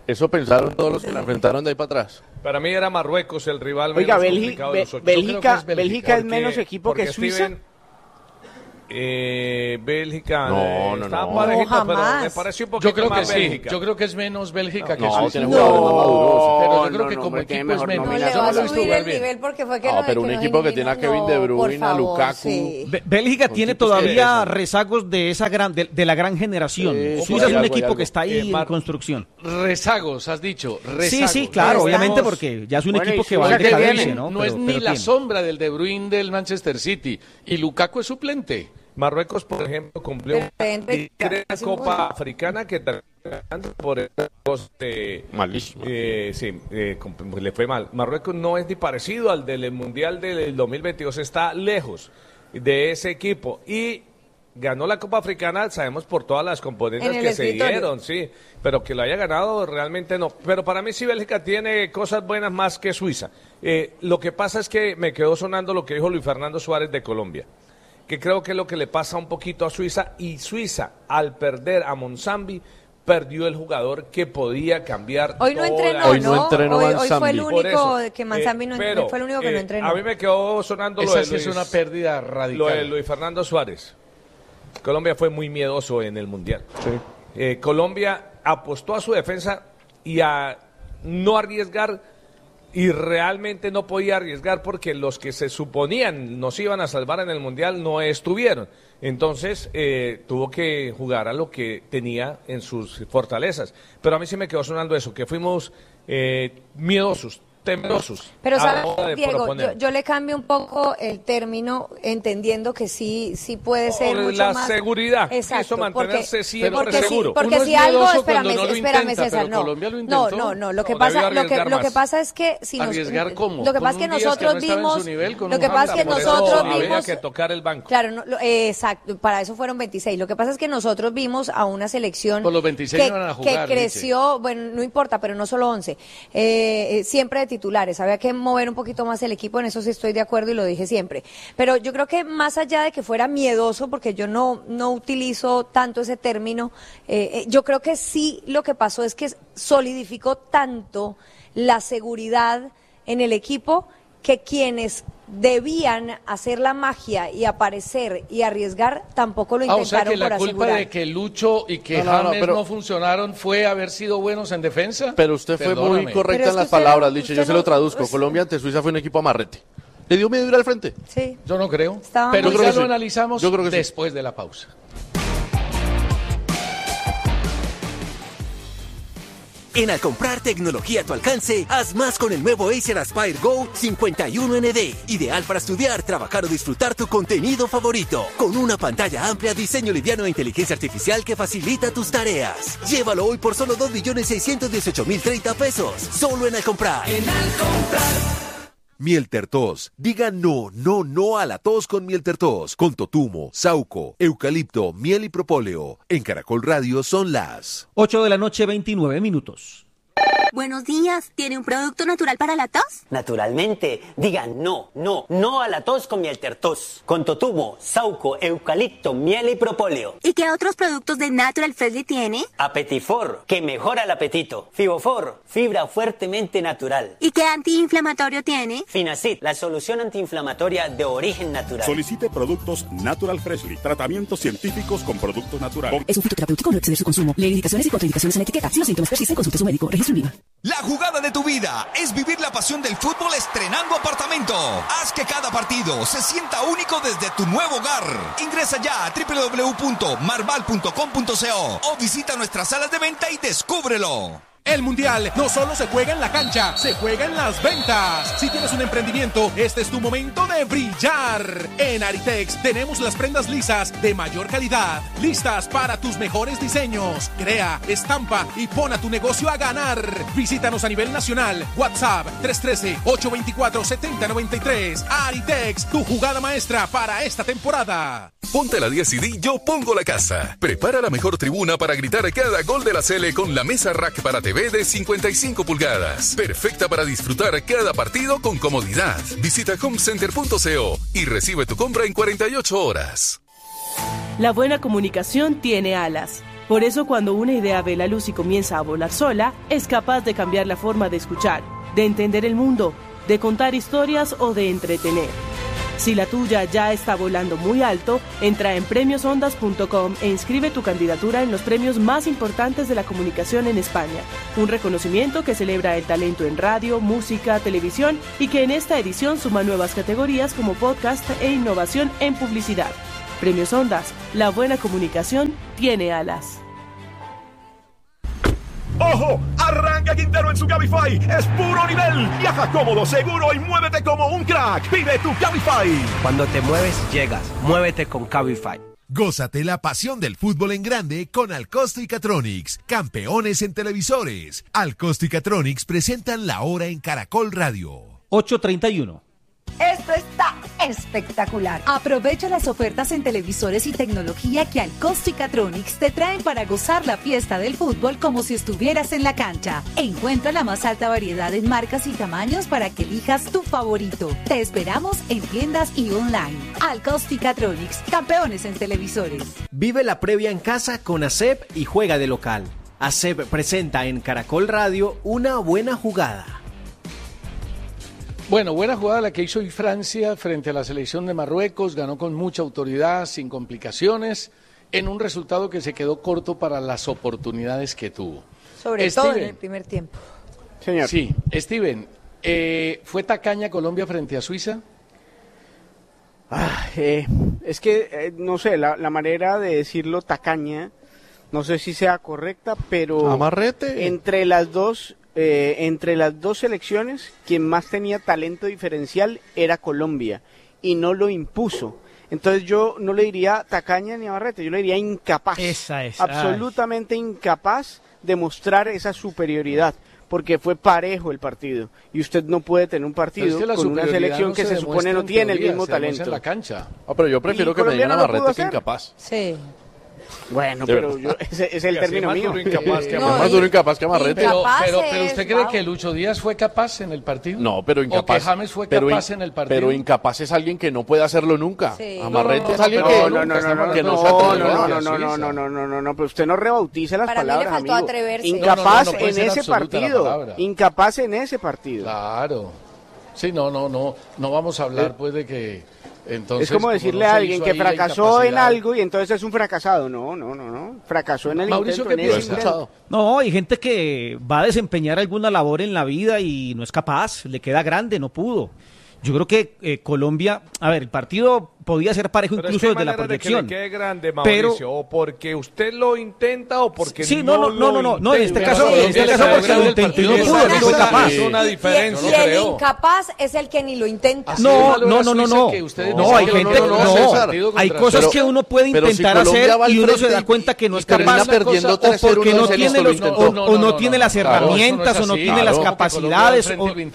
[SPEAKER 3] Eso pensaron todos los que la enfrentaron de ahí para atrás.
[SPEAKER 4] Para mí era Marruecos el rival
[SPEAKER 2] Oiga,
[SPEAKER 4] menos complicado de los 8.
[SPEAKER 2] Bélgica es menos equipo que Suiza.
[SPEAKER 4] Bélgica
[SPEAKER 3] no.
[SPEAKER 4] parejita, pero me pareció un poquito
[SPEAKER 1] yo creo
[SPEAKER 4] más
[SPEAKER 1] que
[SPEAKER 4] Bélgica.
[SPEAKER 1] Sí, yo creo que es menos Bélgica que
[SPEAKER 3] no,
[SPEAKER 1] Suiza.
[SPEAKER 3] tiene jugadores más maduros.
[SPEAKER 1] Pero yo creo que como equipo es menos.
[SPEAKER 5] No le va a subir el nivel porque fue que
[SPEAKER 3] pero un equipo que tiene a Kevin De Bruyne, a Lukaku.
[SPEAKER 5] Sí.
[SPEAKER 6] Bélgica tiene todavía rezagos de esa de la gran generación. Suiza es un equipo que está ahí en construcción.
[SPEAKER 1] Rezagos, has dicho. Rezagos.
[SPEAKER 6] Sí, claro, obviamente porque ya es un equipo que va en decadencia, ¿no?
[SPEAKER 1] No es ni la sombra del De Bruyne del Manchester City. Y Lukaku es suplente.
[SPEAKER 4] Marruecos, por ejemplo, cumplió una Copa Africana que por
[SPEAKER 3] malísimo.
[SPEAKER 4] Le fue mal. Marruecos no es ni parecido al del Mundial del 2022, está lejos de ese equipo y ganó la Copa Africana, sabemos por todas las componentes que se dieron, sí, pero que lo haya ganado realmente no. Pero para mí sí Bélgica tiene cosas buenas más que Suiza. Lo que pasa es que me quedó sonando lo que dijo Luis Fernando Suárez de Colombia, que creo que es lo que le pasa un poquito a Suiza, y Suiza, al perder a Monsambi, perdió el jugador que podía cambiar.
[SPEAKER 5] Hoy no entrenó,
[SPEAKER 3] Hoy no entrenó
[SPEAKER 5] Hoy fue el
[SPEAKER 3] Mansambi.
[SPEAKER 5] único que Mansambi fue el único que no entrenó.
[SPEAKER 4] A mí me quedó sonando
[SPEAKER 1] Esa sí es una pérdida radical.
[SPEAKER 4] Lo de Luis Fernando Suárez. Colombia fue muy miedoso en el Mundial.
[SPEAKER 3] Sí.
[SPEAKER 4] Colombia apostó a su defensa y a no arriesgar, y realmente no podía arriesgar porque los que se suponían nos iban a salvar en el Mundial no estuvieron. Entonces tuvo que jugar a lo que tenía en sus fortalezas. Pero a mí sí me quedó sonando eso, que fuimos miedosos, temerosos.
[SPEAKER 5] Pero sabes, Diego, yo le cambio un poco el término, entendiendo que sí puede ser mucho
[SPEAKER 4] la
[SPEAKER 5] más.
[SPEAKER 4] seguridad.
[SPEAKER 5] Exacto,
[SPEAKER 4] Eso mantenerse siempre seguro.
[SPEAKER 5] Porque si algo, espérame, César, no. Lo que pasa es que si
[SPEAKER 1] arriesgar cómo.
[SPEAKER 5] Lo que pasa es que nosotros vimos,
[SPEAKER 4] había que tocar el banco.
[SPEAKER 5] Claro, exacto, para eso fueron 26. Lo que pasa es que nosotros vimos a una selección
[SPEAKER 1] por los 26 no van a jugar,
[SPEAKER 5] que creció, bueno, no importa, pero no solo 11. Siempre de titulares, había que mover un poquito más el equipo, en eso sí estoy de acuerdo y lo dije siempre, pero yo creo que más allá de que fuera miedoso, porque yo no utilizo tanto ese término, yo creo que sí lo que pasó es que solidificó tanto la seguridad en el equipo que quienes debían hacer la magia y aparecer y arriesgar tampoco lo intentaron.
[SPEAKER 1] O sea que la
[SPEAKER 5] por
[SPEAKER 1] culpa
[SPEAKER 5] asegurar.
[SPEAKER 1] de que Lucho y que James no funcionaron fue haber sido buenos en defensa.
[SPEAKER 3] Pero usted fue muy correcta en las palabras, Licho. Yo se lo traduzco.
[SPEAKER 5] Pues,
[SPEAKER 3] Colombia ante Suiza fue un equipo amarrete. ¿Le dio miedo ir al frente?
[SPEAKER 5] Sí.
[SPEAKER 1] Yo no creo.
[SPEAKER 5] Pero
[SPEAKER 1] ya lo analizamos después de la pausa.
[SPEAKER 7] En Al comprar tecnología a tu alcance, haz más con el nuevo Acer Aspire Go 51ND. Ideal para estudiar, trabajar o disfrutar tu contenido favorito. Con una pantalla amplia, diseño liviano e inteligencia artificial que facilita tus tareas. Llévalo hoy por solo 2.618.030 pesos. Solo en Al comprar.
[SPEAKER 8] En Al comprar.
[SPEAKER 9] Miel Tertos. Diga no a la tos con Miel Tertos. Con totumo, sauco, eucalipto, miel y propóleo. En Caracol Radio son las
[SPEAKER 6] 8 de la noche, 29 minutos.
[SPEAKER 17] Buenos días, ¿tiene un producto natural para la tos?
[SPEAKER 18] Naturalmente, diga no a la tos con Miel Tertos. Con totumo, sauco, eucalipto, miel y propóleo.
[SPEAKER 17] ¿Y qué otros productos de Natural Freshly tiene?
[SPEAKER 18] Apetifor, que mejora el apetito. Fibofor, fibra fuertemente natural.
[SPEAKER 17] ¿Y qué antiinflamatorio tiene?
[SPEAKER 18] Finacid, la solución antiinflamatoria de origen natural.
[SPEAKER 19] Solicite productos Natural Freshly, tratamientos científicos con productos naturales.
[SPEAKER 15] Es un fitoterapéutico, no exceder su consumo. Lee indicaciones y contraindicaciones en la etiqueta. Si los síntomas persisten, consulte a su médico. Registro IVA.
[SPEAKER 20] La jugada de tu vida es vivir la pasión del fútbol estrenando apartamento. Haz que cada partido se sienta único desde tu nuevo hogar. Ingresa ya a www.marval.com.co o visita nuestras salas de venta y descúbrelo.
[SPEAKER 21] El Mundial no solo se juega en la cancha, se juega en las ventas. Si tienes un emprendimiento, este es tu momento de brillar. En Aritex tenemos las prendas lisas de mayor calidad, listas para tus mejores diseños. Crea, estampa y pon a tu negocio a ganar. Visítanos a nivel nacional. WhatsApp 313-824-7093. Aritex, tu jugada maestra para esta temporada.
[SPEAKER 12] Ponte la 10 y di Yo Pongo la Casa. Prepara la mejor tribuna para gritar cada gol de la Sele con la mesa rack para TV de 55 pulgadas. Perfecta para disfrutar cada partido con comodidad. Visita homecenter.co y recibe tu compra en 48 horas.
[SPEAKER 11] La buena comunicación tiene alas. Por eso cuando una idea ve la luz y comienza a volar sola, es capaz de cambiar la forma de escuchar, de entender el mundo, de contar historias o de entretener. Si la tuya ya está volando muy alto, entra en premiosondas.com e inscribe tu candidatura en los premios más importantes de la comunicación en España. Un reconocimiento que celebra el talento en radio, música, televisión y que en esta edición suma nuevas categorías como podcast e innovación en publicidad. Premios Ondas, la buena comunicación tiene alas.
[SPEAKER 10] ¡Ojo! Arranca Quintero en su Cabify. Es puro nivel. Viaja cómodo, seguro y muévete como un crack. Vive tu Cabify.
[SPEAKER 22] Cuando te mueves, llegas. Muévete con Cabify.
[SPEAKER 9] Gózate la pasión del fútbol en grande con Alcosto y Catronics, campeones en televisores. Alcosto y Catronics presentan La Hora en Caracol Radio.
[SPEAKER 6] 8:31.
[SPEAKER 15] Esto está espectacular. Aprovecha las ofertas en televisores y tecnología que Alcosto y Catronics te traen para gozar la fiesta del fútbol como si estuvieras en la cancha. Encuentra la más alta variedad en marcas y tamaños para que elijas tu favorito. Te esperamos en tiendas y online. Alcosto y Catronics, campeones en televisores.
[SPEAKER 23] Vive la previa en casa con ASEP y juega de local. ASEP presenta en Caracol Radio Una Buena Jugada.
[SPEAKER 1] Bueno, buena jugada la que hizo hoy Francia frente a la selección de Marruecos, ganó con mucha autoridad, sin complicaciones, en un resultado que se quedó corto para las oportunidades que tuvo.
[SPEAKER 5] Sobre todo en el primer tiempo.
[SPEAKER 2] Señor.
[SPEAKER 1] Sí, Steven, ¿fue tacaña Colombia frente a Suiza?
[SPEAKER 2] Es que, no sé, la manera de decirlo tacaña, no sé si sea correcta, pero
[SPEAKER 3] Amarrete.
[SPEAKER 2] Entre las dos selecciones, quien más tenía talento diferencial era Colombia y no lo impuso. Entonces yo no le diría tacaña ni amarrete, yo le diría incapaz.
[SPEAKER 6] Esa es.
[SPEAKER 2] Absolutamente incapaz de mostrar esa superioridad, porque fue parejo el partido y usted no puede tener un partido con una selección que se supone no tiene el mismo talento.
[SPEAKER 1] En la cancha.
[SPEAKER 3] Pero yo prefiero que me digan amarrete que incapaz.
[SPEAKER 5] Sí.
[SPEAKER 2] Bueno, pero ese es el término mío.
[SPEAKER 3] Más duro incapaz que amarrete.
[SPEAKER 1] Pero ¿usted cree que Lucho Díaz fue capaz en el partido?
[SPEAKER 3] No, pero incapaz.
[SPEAKER 1] ¿O que James fue capaz en el partido?
[SPEAKER 3] Pero incapaz es alguien que no puede hacerlo nunca.
[SPEAKER 5] Sí.
[SPEAKER 3] Amarrete es alguien que no se atreve.
[SPEAKER 2] No, pero usted no rebautice las
[SPEAKER 5] Para
[SPEAKER 2] palabras,
[SPEAKER 5] mí le faltó
[SPEAKER 2] amigo.
[SPEAKER 5] atreverse.
[SPEAKER 2] Incapaz
[SPEAKER 1] puede
[SPEAKER 2] en
[SPEAKER 1] ser
[SPEAKER 2] ese
[SPEAKER 1] absoluta la
[SPEAKER 2] partido.
[SPEAKER 1] palabra.
[SPEAKER 2] Incapaz en ese partido.
[SPEAKER 1] Claro. Sí, no vamos a hablar pues de que... Entonces,
[SPEAKER 2] es como decirle a alguien que fracasó en algo y entonces es un fracasado. No. Fracasó en el
[SPEAKER 1] Mauricio,
[SPEAKER 2] intento.
[SPEAKER 1] ¿qué piensa?
[SPEAKER 6] No, hay gente que va a desempeñar alguna labor en la vida y no es capaz, le queda grande, no pudo. Yo creo que Colombia, a ver, el partido podía ser parejo
[SPEAKER 4] pero
[SPEAKER 6] incluso
[SPEAKER 4] es que
[SPEAKER 6] desde la proyección.
[SPEAKER 4] De que le quede grande, Mauricio,
[SPEAKER 6] pero
[SPEAKER 4] o porque usted lo intenta o porque
[SPEAKER 6] sí,
[SPEAKER 4] no
[SPEAKER 6] en este caso porque lo intentó y no pudo, no fue capaz.
[SPEAKER 4] Es una diferencia.
[SPEAKER 5] Y el incapaz es el que ni lo intenta.
[SPEAKER 6] No, hay gente, hay cosas que uno puede intentar hacer y uno se da cuenta que no es capaz, o porque no tiene las herramientas o no tiene las capacidades.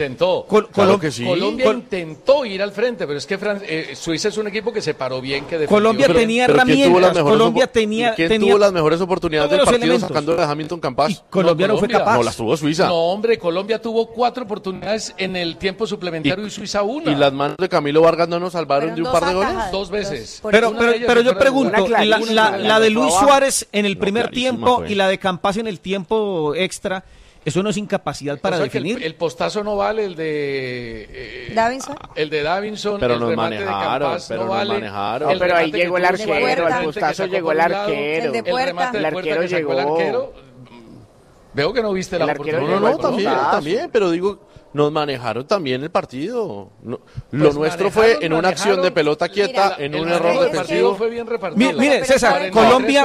[SPEAKER 1] Colombia intentó ir al frente, pero es que Suiza es un equipo que se paró bien, que defendió.
[SPEAKER 6] Colombia tenía herramientas,
[SPEAKER 3] ¿Quién tuvo las mejores oportunidades del partido sacando a Hamilton Campas?
[SPEAKER 6] Colombia no fue capaz.
[SPEAKER 3] No, las tuvo Suiza.
[SPEAKER 1] No, hombre, Colombia tuvo 4 oportunidades en el tiempo suplementario y Suiza 1.
[SPEAKER 3] ¿Y las manos de Camilo Vargas no nos salvaron de un par de goles?
[SPEAKER 1] 2 veces.
[SPEAKER 6] Pero yo pregunto, la de Luis Suárez en el primer tiempo y la de Campas en el tiempo extra, ¿eso no es incapacidad para definir?
[SPEAKER 1] El postazo no vale, el de
[SPEAKER 5] Davinson.
[SPEAKER 1] El de Davinson,
[SPEAKER 3] pero
[SPEAKER 1] el
[SPEAKER 3] nos
[SPEAKER 1] remate
[SPEAKER 3] manejaron,
[SPEAKER 1] de Campas
[SPEAKER 3] pero
[SPEAKER 1] no vale.
[SPEAKER 3] manejaron.
[SPEAKER 2] Pero ahí llegó el arquero, el postazo llegó el arquero.
[SPEAKER 5] El de Puerta.
[SPEAKER 1] remate de
[SPEAKER 2] El
[SPEAKER 1] Puerta
[SPEAKER 2] arquero
[SPEAKER 1] que sacó el
[SPEAKER 2] llegó.
[SPEAKER 1] arquero. Veo que no viste la oportunidad.
[SPEAKER 3] No, también, pero digo, nos manejaron también el partido. Lo nuestro fue en una acción de pelota quieta, en un error defensivo.
[SPEAKER 1] Fue bien repartido.
[SPEAKER 6] Mire, César, Colombia,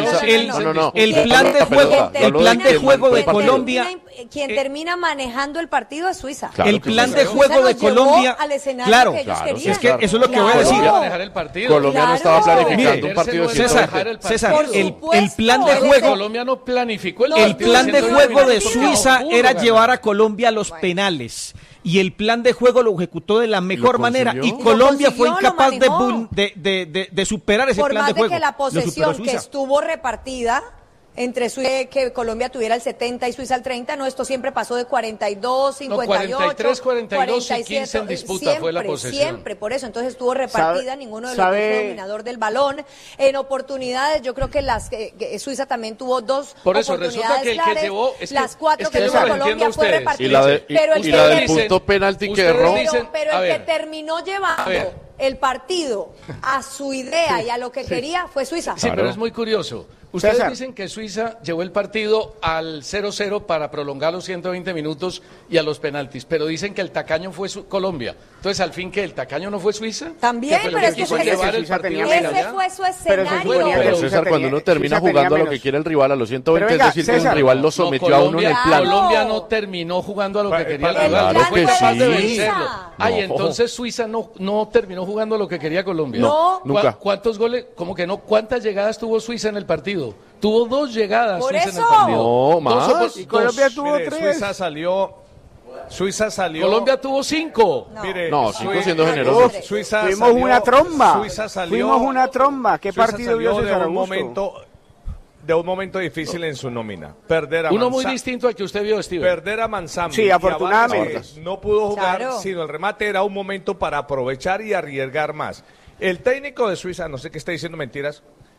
[SPEAKER 6] el plan de juego de Colombia,
[SPEAKER 5] quien termina manejando el partido es Suiza.
[SPEAKER 6] El plan de juego de Colombia, claro, es que eso es lo que voy a decir.
[SPEAKER 3] Colombia no estaba planificando un partido.
[SPEAKER 6] César, el plan de juego,
[SPEAKER 1] Colombia no planificó
[SPEAKER 6] el plan de juego de Suiza era llevar a Colombia a los penales. Y el plan de juego lo ejecutó de la mejor manera y Colombia fue incapaz de superar ese plan de juego.
[SPEAKER 5] Por más de que la posesión que estuvo repartida entre Suiza, que Colombia tuviera el 70 y Suiza el 30, no, esto siempre pasó de 42, 58,
[SPEAKER 1] 43, 42 y 15 en disputa
[SPEAKER 5] siempre,
[SPEAKER 1] fue la posesión.
[SPEAKER 5] Siempre, por eso, entonces estuvo repartida, ninguno de los dos fue dominador del balón. En oportunidades, yo creo que Suiza también tuvo dos
[SPEAKER 1] por eso,
[SPEAKER 5] oportunidades
[SPEAKER 1] resulta que el
[SPEAKER 5] claras,
[SPEAKER 1] que llevó,
[SPEAKER 5] las cuatro que tuvo Colombia fue repartida.
[SPEAKER 3] Y la del punto penalti que erró.
[SPEAKER 5] Pero el que terminó llevando el partido a su idea y a lo que quería fue Suiza.
[SPEAKER 1] Sí, pero es muy curioso. Ustedes dicen que Suiza llevó el partido al 0-0 para prolongar los 120 minutos y a los penaltis, pero dicen que el tacaño fue Colombia. Entonces, al fin, ¿que el tacaño no fue Suiza?
[SPEAKER 5] También, pero es que ese fue su escenario.
[SPEAKER 3] Pero César, cuando uno termina jugando a lo que quiere el rival a los 120, es decir, que el rival lo sometió a uno en el plan.
[SPEAKER 1] Colombia no terminó jugando a lo que quería el rival.
[SPEAKER 3] Claro que sí.
[SPEAKER 1] Ay, entonces Suiza no terminó jugando a lo que quería Colombia.
[SPEAKER 5] No.
[SPEAKER 3] Nunca.
[SPEAKER 1] ¿Cuántos goles? ¿Cómo que no? ¿Cuántas llegadas tuvo Suiza en el partido? Tuvo 2 llegadas Suiza en el partido.
[SPEAKER 3] No, más.
[SPEAKER 2] Y Colombia tuvo 3.
[SPEAKER 4] Suiza salió.
[SPEAKER 1] Colombia tuvo 5.
[SPEAKER 3] No, 5 siendo generosos.
[SPEAKER 2] Fuimos una tromba.
[SPEAKER 4] Suiza salió.
[SPEAKER 2] Fuimos una tromba. ¿Qué
[SPEAKER 4] Suiza
[SPEAKER 2] partido vio César
[SPEAKER 4] Augusto? De un momento difícil en su nómina. Perder a
[SPEAKER 1] uno muy distinto al que usted vio, Steven.
[SPEAKER 4] Perder a Manzambi.
[SPEAKER 2] Sí, afortunadamente.
[SPEAKER 4] No pudo jugar, sino el remate era un momento para aprovechar y arriesgar más. El técnico de Suiza, no sé qué está diciendo mentiras,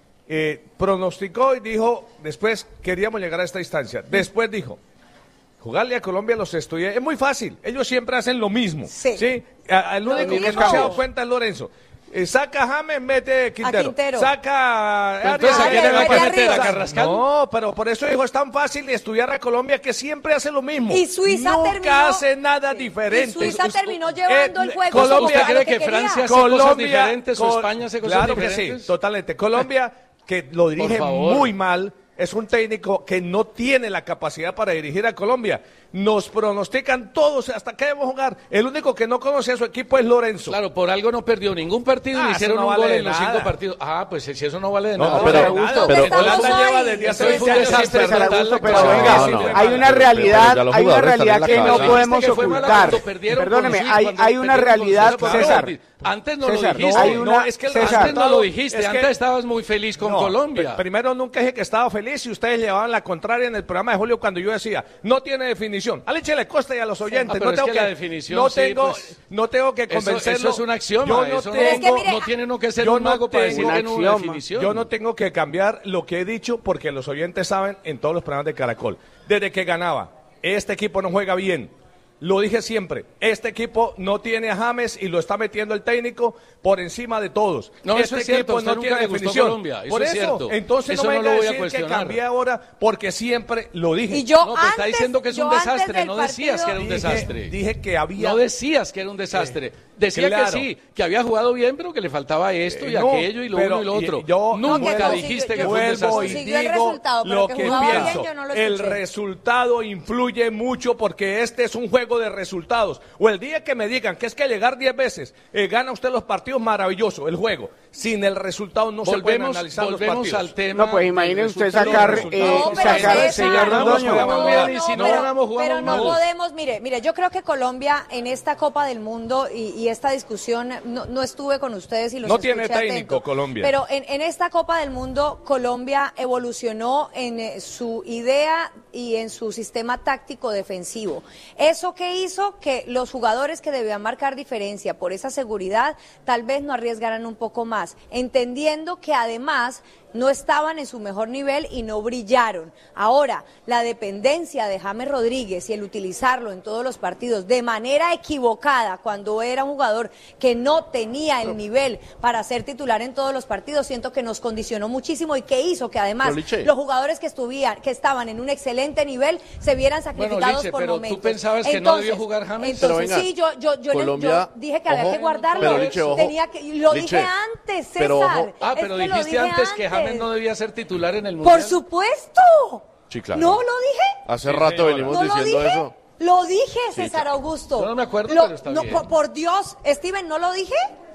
[SPEAKER 4] pronosticó y dijo, después queríamos llegar a esta instancia. Después dijo, jugarle a Colombia los estudié, es muy fácil, ellos siempre hacen lo mismo. Sí. El único que no se ha dado cuenta es Lorenzo. Saca a James, mete Quintero. Saca a
[SPEAKER 1] Entonces, ¿a quién le va a meter? ¿A Carrascal?
[SPEAKER 4] No, pero por eso dijo, es tan fácil estudiar a Colombia que siempre hace lo mismo.
[SPEAKER 5] Y Suiza
[SPEAKER 4] nunca hace nada diferente.
[SPEAKER 5] Y Suiza terminó llevando el juego.
[SPEAKER 1] ¿Colombia cree que Francia hace cosas diferentes o España hace cosas diferentes?
[SPEAKER 4] Claro que sí, totalmente. Colombia, que lo dirige muy mal, es un técnico que no tiene la capacidad para dirigir a Colombia. Nos pronostican todos hasta que debemos jugar. El único que no conoce a su equipo es Lorenzo.
[SPEAKER 1] Claro, por algo no perdió ningún partido y hicieron un gol en los 5 partidos. Ah, pues si eso no vale de nada.
[SPEAKER 3] Pero
[SPEAKER 4] Holanda lleva desde hace 20 años.
[SPEAKER 2] Pero venga, hay una realidad que no podemos ocultar. Perdóneme, hay una realidad, César.
[SPEAKER 1] Antes no lo dijiste. Antes no lo dijiste. Antes estabas muy feliz con Colombia.
[SPEAKER 4] Primero nunca dije que estaba feliz y ustedes llevaban la contraria en el programa de Julio cuando yo decía, no tiene definición. A Leche le Costa y a los oyentes.
[SPEAKER 1] No tengo que la definición.
[SPEAKER 4] No tengo que convencerlo.
[SPEAKER 1] Eso es un axioma. No tiene uno que ser un mago para decir que no hay definición.
[SPEAKER 4] Yo no tengo que cambiar lo que he dicho porque los oyentes saben en todos los programas de Caracol. Desde que ganaba, este equipo no juega bien. Lo dije siempre, este equipo no tiene a James y lo está metiendo el técnico por encima de todos.
[SPEAKER 1] No,
[SPEAKER 4] este
[SPEAKER 1] eso es cierto,
[SPEAKER 4] equipo no tiene definición.
[SPEAKER 1] Colombia, eso
[SPEAKER 4] por
[SPEAKER 1] es
[SPEAKER 4] eso,
[SPEAKER 1] cierto.
[SPEAKER 4] Entonces
[SPEAKER 1] eso
[SPEAKER 4] no me
[SPEAKER 1] lo voy a
[SPEAKER 4] decir
[SPEAKER 1] cuestionar.
[SPEAKER 4] Que cambié ahora porque siempre lo dije.
[SPEAKER 5] Y yo
[SPEAKER 1] no, te está diciendo que es un desastre, no decías que era un desastre.
[SPEAKER 4] Dije que había...
[SPEAKER 1] No decías que era un desastre. Decía que sí, que había jugado bien, pero que le faltaba esto y aquello y lo uno y lo otro. Nunca dijiste que fue un desastre.
[SPEAKER 4] Y digo lo que pienso. El resultado influye mucho porque este es un juego de resultados. O el día que me digan que es que llegar 10 veces gana usted los partidos, maravilloso, el juego. Sin el resultado no se pueden analizar los partidos.
[SPEAKER 1] Al tema.
[SPEAKER 2] No, pues imagine usted sacar señor Londoño.
[SPEAKER 5] Pero no podemos, mire, yo creo que Colombia en esta Copa del Mundo y esta discusión, no estuve con ustedes y los
[SPEAKER 4] no
[SPEAKER 5] escuché
[SPEAKER 4] tiene técnico
[SPEAKER 5] atento,
[SPEAKER 4] Colombia.
[SPEAKER 5] Pero en esta Copa del Mundo, Colombia evolucionó en su idea y en su sistema táctico defensivo. ¿Eso qué hizo? Que los jugadores que debían marcar diferencia por esa seguridad, tal vez no arriesgaran un poco más, entendiendo que además no estaban en su mejor nivel y no brillaron. Ahora, la dependencia de James Rodríguez y el utilizarlo en todos los partidos de manera equivocada cuando era un jugador que no tenía el nivel para ser titular en todos los partidos, siento que nos condicionó muchísimo y que hizo que además los jugadores que estaban en un excelente nivel se vieran sacrificados por
[SPEAKER 1] pero
[SPEAKER 5] momentos.
[SPEAKER 1] ¿Tú pensabas que no debió jugar James?
[SPEAKER 5] Entonces, sí, yo dije que había que guardarlo. Lo dije antes, César.
[SPEAKER 1] Pero dijiste antes que James no debía ser titular en el Mundial.
[SPEAKER 5] ¡Por supuesto!
[SPEAKER 3] Sí, claro.
[SPEAKER 5] ¿No lo dije?
[SPEAKER 3] Hace rato venimos diciendo eso.
[SPEAKER 5] Lo dije, César Augusto.
[SPEAKER 1] Yo no me acuerdo, pero está bien.
[SPEAKER 5] Por Dios, Steven, ¿no lo dije?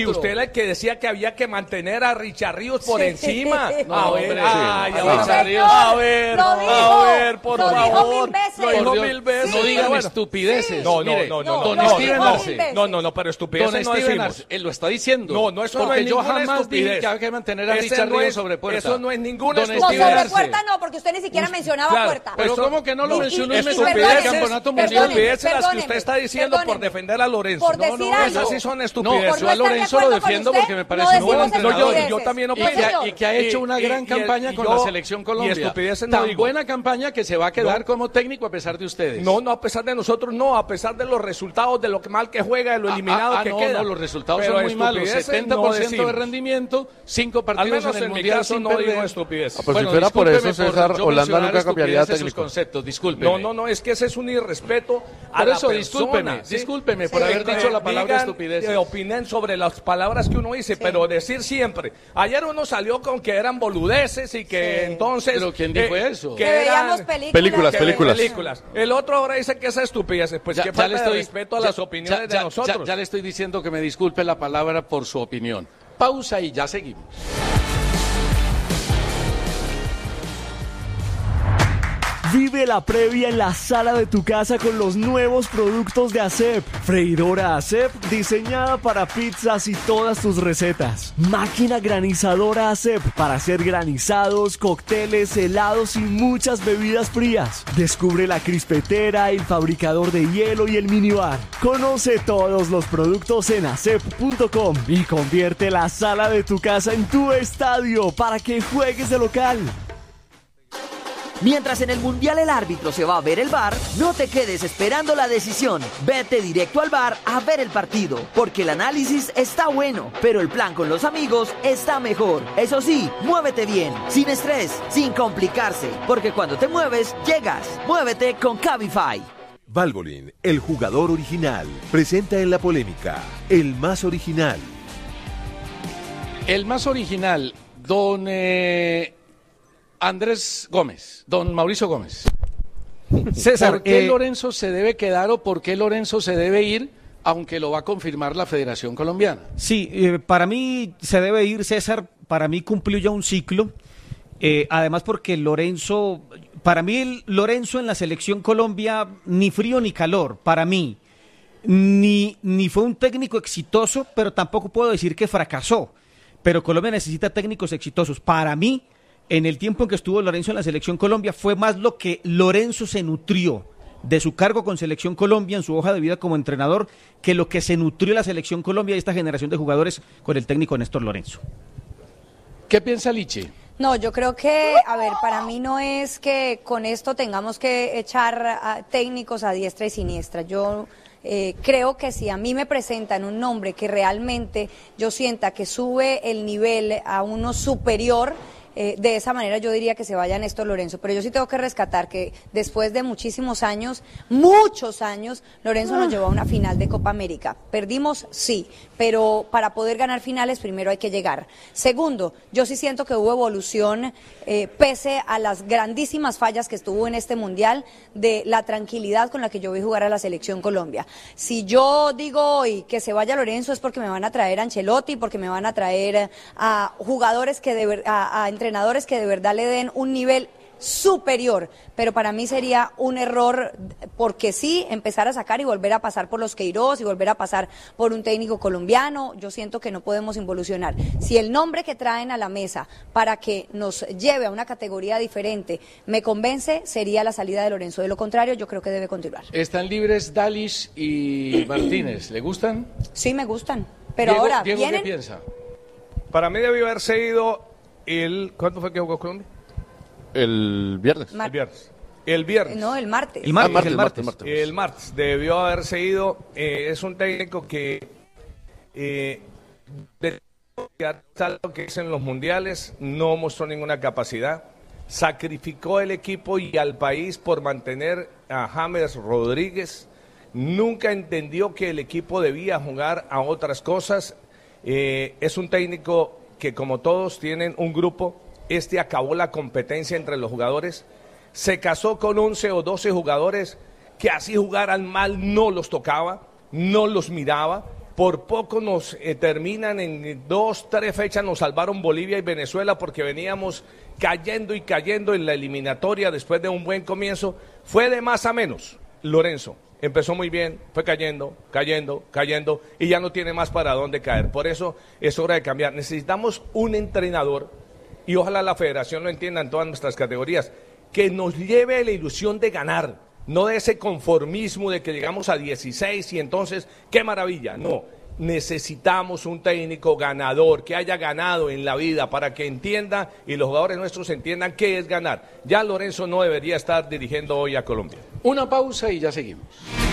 [SPEAKER 4] Si usted era el que decía que había que mantener a Richard Ríos por
[SPEAKER 5] Sí.
[SPEAKER 4] encima.
[SPEAKER 5] No,
[SPEAKER 4] A ver,
[SPEAKER 1] hombre,
[SPEAKER 4] ay,
[SPEAKER 1] sí.
[SPEAKER 4] a
[SPEAKER 1] No,
[SPEAKER 4] Richard Ríos.
[SPEAKER 5] señor,
[SPEAKER 4] A ver,
[SPEAKER 5] lo dijo,
[SPEAKER 4] por
[SPEAKER 5] lo dijo
[SPEAKER 4] favor.
[SPEAKER 5] 1000 veces.
[SPEAKER 4] Lo dijo
[SPEAKER 1] Por Dios,
[SPEAKER 4] 1000 veces.
[SPEAKER 1] no digan
[SPEAKER 4] Bueno.
[SPEAKER 1] estupideces.
[SPEAKER 4] No,
[SPEAKER 1] Mire,
[SPEAKER 4] no,
[SPEAKER 1] don
[SPEAKER 4] no,
[SPEAKER 1] Steven
[SPEAKER 4] no,
[SPEAKER 1] Arce.
[SPEAKER 4] no, pero estupideces
[SPEAKER 1] Don
[SPEAKER 4] no
[SPEAKER 1] Steven
[SPEAKER 4] decimos.
[SPEAKER 1] Arce, él lo está diciendo.
[SPEAKER 4] No, eso no
[SPEAKER 1] porque
[SPEAKER 4] es
[SPEAKER 1] yo
[SPEAKER 4] ninguna
[SPEAKER 1] jamás dije
[SPEAKER 4] estupidez.
[SPEAKER 1] que había que mantener a
[SPEAKER 4] Ese
[SPEAKER 1] Richard
[SPEAKER 4] no
[SPEAKER 1] Ríos
[SPEAKER 4] es-
[SPEAKER 1] sobre sobre Puerta.
[SPEAKER 4] Eso no es ninguna
[SPEAKER 1] Don
[SPEAKER 4] estupidez.
[SPEAKER 5] No, sobre Puerta no, porque usted ni siquiera mencionaba
[SPEAKER 4] claro,
[SPEAKER 5] Puerta.
[SPEAKER 1] Pero ¿cómo que no lo mencionó y me
[SPEAKER 4] estupideces,
[SPEAKER 1] sorprendió el campeonato mundial?
[SPEAKER 4] estupideces las que usted está diciendo por defender a Lorenzo.
[SPEAKER 5] Por
[SPEAKER 4] No,
[SPEAKER 5] decir
[SPEAKER 4] no,
[SPEAKER 5] algo.
[SPEAKER 4] esas sí son
[SPEAKER 1] No,
[SPEAKER 4] estupideces.
[SPEAKER 1] yo a Lorenzo lo defiendo porque me parece un buen entrenador.
[SPEAKER 4] Yo también opino.
[SPEAKER 1] Y que ha hecho una gran campaña con la selección Colombia.
[SPEAKER 4] Y estupideces no
[SPEAKER 1] Tan
[SPEAKER 4] digo.
[SPEAKER 1] buena campaña que se va a quedar como técnico a pesar de ustedes.
[SPEAKER 4] No, a pesar de nosotros, no, a pesar de los resultados, de lo mal que juega, de lo eliminado que
[SPEAKER 1] no,
[SPEAKER 4] queda.
[SPEAKER 1] No, los resultados
[SPEAKER 4] Pero
[SPEAKER 1] son muy malos.
[SPEAKER 4] estupideces
[SPEAKER 1] 70% de rendimiento, 5 partidos en el
[SPEAKER 4] en mi
[SPEAKER 1] Mundial
[SPEAKER 4] caso
[SPEAKER 1] sin
[SPEAKER 4] no
[SPEAKER 1] perder.
[SPEAKER 4] digo estupideces.
[SPEAKER 3] Pues si fuera por eso, César,
[SPEAKER 1] yo
[SPEAKER 3] Holanda
[SPEAKER 1] mencionar
[SPEAKER 3] nunca cambiaría de
[SPEAKER 1] estupideces,
[SPEAKER 3] técnico.
[SPEAKER 1] sus conceptos, discúlpeme.
[SPEAKER 4] No, es que ese es un irrespeto a
[SPEAKER 1] Por
[SPEAKER 4] la
[SPEAKER 1] eso,
[SPEAKER 4] persona.
[SPEAKER 1] discúlpeme por haber dicho la palabra estupidez.
[SPEAKER 4] Opinen sobre las palabras que uno dice, pero decir siempre. Ayer uno salió con que eran boludeces y que entonces...
[SPEAKER 1] ¿Pero quién dijo eso?
[SPEAKER 5] Que veíamos
[SPEAKER 3] películas.
[SPEAKER 4] El otro ahora dice que esa estupidez. Pues que falta de respeto a las opiniones de nosotros.
[SPEAKER 1] Ya le estoy diciendo que me disculpe la palabra por su opinión. Pausa y ya seguimos.
[SPEAKER 13] Vive la previa en la sala de tu casa con los nuevos productos de ASEP. Freidora ASEP diseñada para pizzas y todas tus recetas. Máquina granizadora ASEP para hacer granizados, cócteles, helados y muchas bebidas frías. Descubre la crispetera, el fabricador de hielo y el minibar. Conoce todos los productos en asep.com y convierte la sala de tu casa en tu estadio para que juegues de local.
[SPEAKER 14] Mientras en el Mundial el árbitro se va a ver el VAR, no te quedes esperando la decisión. Vete directo al VAR a ver el partido, porque el análisis está bueno, pero el plan con los amigos está mejor. Eso sí, muévete bien, sin estrés, sin complicarse, porque cuando te mueves, llegas. Muévete con Cabify.
[SPEAKER 9] Valvoline, el jugador original, presenta en la polémica, el más original.
[SPEAKER 1] El más original, don Andrés Gómez, don Mauricio Gómez.
[SPEAKER 6] César,
[SPEAKER 1] ¿por qué Lorenzo se debe quedar o por qué Lorenzo se debe ir, aunque lo va a confirmar la Federación Colombiana?
[SPEAKER 6] Sí, para mí se debe ir, César. Para mí cumplió ya un ciclo. Además porque Lorenzo, para mí Lorenzo en la selección Colombia, ni frío ni calor, para mí. Ni fue un técnico exitoso, pero tampoco puedo decir que fracasó. Pero Colombia necesita técnicos exitosos. Para mí, en el tiempo en que estuvo Lorenzo en la Selección Colombia, fue más lo que Lorenzo se nutrió de su cargo con Selección Colombia en su hoja de vida como entrenador, que lo que se nutrió la Selección Colombia y esta generación de jugadores con el técnico Néstor Lorenzo.
[SPEAKER 1] ¿Qué piensa Lichi?
[SPEAKER 5] No, yo creo que, a ver, para mí no es que con esto tengamos que echar a técnicos a diestra y siniestra. Yo creo que si a mí me presentan un nombre que realmente yo sienta que sube el nivel a uno superior, de esa manera yo diría que se vaya Néstor Lorenzo, pero yo sí tengo que rescatar que después de muchísimos años, muchos años, Lorenzo nos llevó a una final de Copa América. Perdimos, sí, pero para poder ganar finales primero hay que llegar. Segundo, yo sí siento que hubo evolución, pese a las grandísimas fallas que estuvo en este Mundial, de la tranquilidad con la que yo vi jugar a la Selección Colombia. Si yo digo hoy que se vaya Lorenzo es porque me van a traer a Ancelotti, porque me van a traer a jugadores que a entrenadores que de verdad le den un nivel superior, pero para mí sería un error, porque sí, empezar a sacar y volver a pasar por los Queiroz y volver a pasar por un técnico colombiano. Yo siento que no podemos involucionar. Si el nombre que traen a la mesa para que nos lleve a una categoría diferente me convence, sería la salida de Lorenzo. De lo contrario, yo creo que debe continuar.
[SPEAKER 1] Están libres Dalish y Martínez. ¿Le gustan?
[SPEAKER 5] Sí, me gustan, pero
[SPEAKER 1] Diego,
[SPEAKER 5] ahora
[SPEAKER 1] Diego,
[SPEAKER 5] ¿vienen?
[SPEAKER 1] ¿qué piensa?
[SPEAKER 4] Para mí debió haberse ido ¿cuándo fue que jugó Colombia?
[SPEAKER 3] El viernes.
[SPEAKER 4] El viernes.
[SPEAKER 5] No, el martes.
[SPEAKER 6] El martes.
[SPEAKER 4] El martes debió haberse ido. Es un técnico que tal lo que es en los mundiales, no mostró ninguna capacidad. Sacrificó el equipo y al país por mantener a James Rodríguez. Nunca entendió que el equipo debía jugar a otras cosas. Es un técnico que, como todos, tienen un grupo. Acabó la competencia entre los jugadores. Se casó con 11 o 12 jugadores que así jugaran mal no los tocaba, no los miraba. Por poco nos terminan en 2, 3 fechas, nos salvaron Bolivia y Venezuela porque veníamos cayendo y cayendo en la eliminatoria después de un buen comienzo. Fue de más a menos, Lorenzo. Empezó muy bien, fue cayendo y ya no tiene más para dónde caer. Por eso es hora de cambiar. Necesitamos un entrenador, y ojalá la federación lo entienda en todas nuestras categorías, que nos lleve a la ilusión de ganar, no de ese conformismo de que llegamos a 16 y entonces, ¡qué maravilla! No, necesitamos un técnico ganador, que haya ganado en la vida para que entienda y los jugadores nuestros entiendan qué es ganar. Ya Lorenzo no debería estar dirigiendo hoy a Colombia.
[SPEAKER 1] Una pausa y ya seguimos.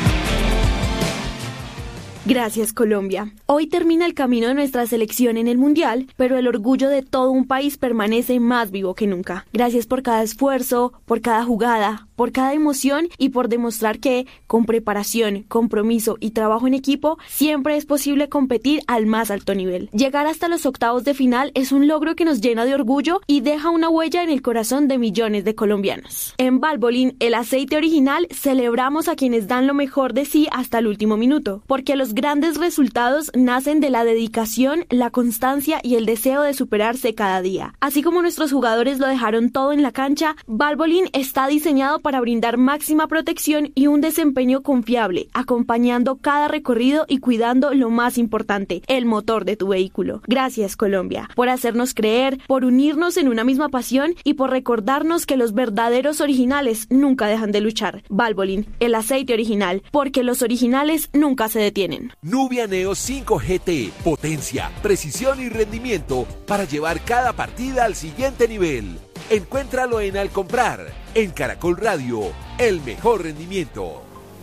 [SPEAKER 7] Gracias, Colombia. Hoy termina el camino de nuestra selección en el Mundial, pero el orgullo de todo un país permanece más vivo que nunca. Gracias por cada esfuerzo, por cada jugada, por cada emoción y por demostrar que, con preparación, compromiso y trabajo en equipo, siempre es posible competir al más alto nivel. Llegar hasta los octavos de final es un logro que nos llena de orgullo y deja una huella en el corazón de millones de colombianos. En Valvoline, el aceite original, celebramos a quienes dan lo mejor de sí hasta el último minuto, porque los grandes resultados nacen de la dedicación, la constancia y el deseo de superarse cada día. Así como nuestros jugadores lo dejaron todo en la cancha, Valvoline está diseñado para brindar máxima protección y un desempeño confiable, acompañando cada recorrido y cuidando lo más importante, el motor de tu vehículo. Gracias, Colombia, por hacernos creer, por unirnos en una misma pasión y por recordarnos que los verdaderos originales nunca dejan de luchar. Valvoline, el aceite original, porque los originales nunca se detienen.
[SPEAKER 9] Nubia Neo 5 GT, potencia, precisión y rendimiento para llevar cada partida al siguiente nivel. Encuéntralo en Al Comprar, en Caracol Radio, el mejor rendimiento.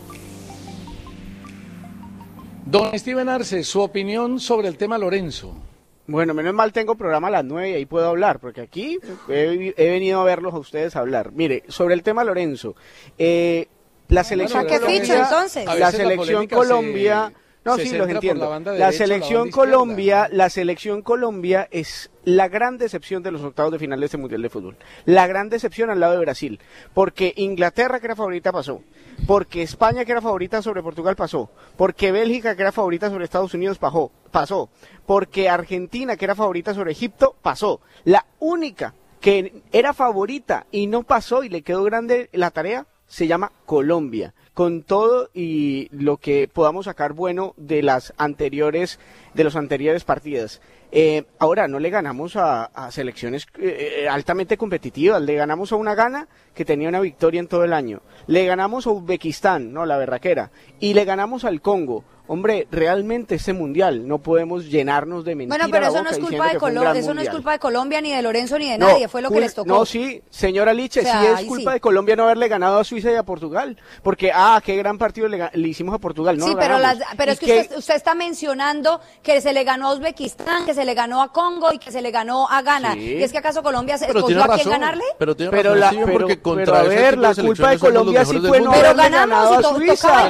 [SPEAKER 1] Don Steven Arce, su opinión sobre el tema Lorenzo.
[SPEAKER 2] Bueno, menos mal tengo programa a las 9 y ahí puedo hablar, porque aquí he venido a verlos a ustedes hablar. Mire, sobre el tema Lorenzo, la selección Colombia, la selección Colombia... No, sí, los entiendo. La selección Colombia es la gran decepción de los octavos de final de este Mundial de Fútbol. La gran decepción al lado de Brasil. Porque Inglaterra, que era favorita, pasó. Porque España, que era favorita sobre Portugal, pasó. Porque Bélgica, que era favorita sobre Estados Unidos, pasó. Porque Argentina, que era favorita sobre Egipto, pasó. La única que era favorita y no pasó y le quedó grande la tarea se llama Colombia. Con todo y lo que podamos sacar bueno de los anteriores partidas. Ahora no le ganamos a selecciones altamente competitivas, le ganamos a una Ghana que tenía una victoria en todo el año, le ganamos a Uzbekistán, no, la berraquera, y le ganamos al Congo. Hombre, realmente este mundial no podemos llenarnos de mentiras.
[SPEAKER 5] Bueno, pero eso no es culpa de Colombia, eso no es culpa de Colombia ni de Lorenzo ni de nadie, fue lo que les tocó.
[SPEAKER 2] No, sí, señora Liche, sí es culpa de Colombia no haberle ganado a Suiza y a Portugal, porque qué gran partido le hicimos a Portugal, ¿no?
[SPEAKER 5] Sí, pero es que usted está mencionando que se le ganó a Uzbekistán, que se le ganó a Congo y que se le ganó a Ghana. Sí. ¿Y es que acaso Colombia se escogió a quién ganarle?
[SPEAKER 3] Pero a
[SPEAKER 2] ver, la culpa de Colombia sí fue no haberle ganado a Suiza.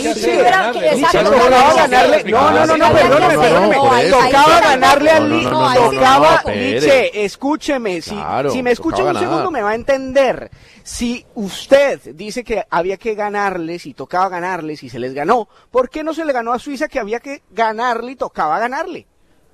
[SPEAKER 2] Tocaba ganarle al Liche, escúcheme, si me escucha un segundo me va a entender. Si usted dice que había que ganarles y tocaba ganarles y se les ganó, ¿por qué no se le ganó a Suiza que había que ganarle y tocaba ganarle?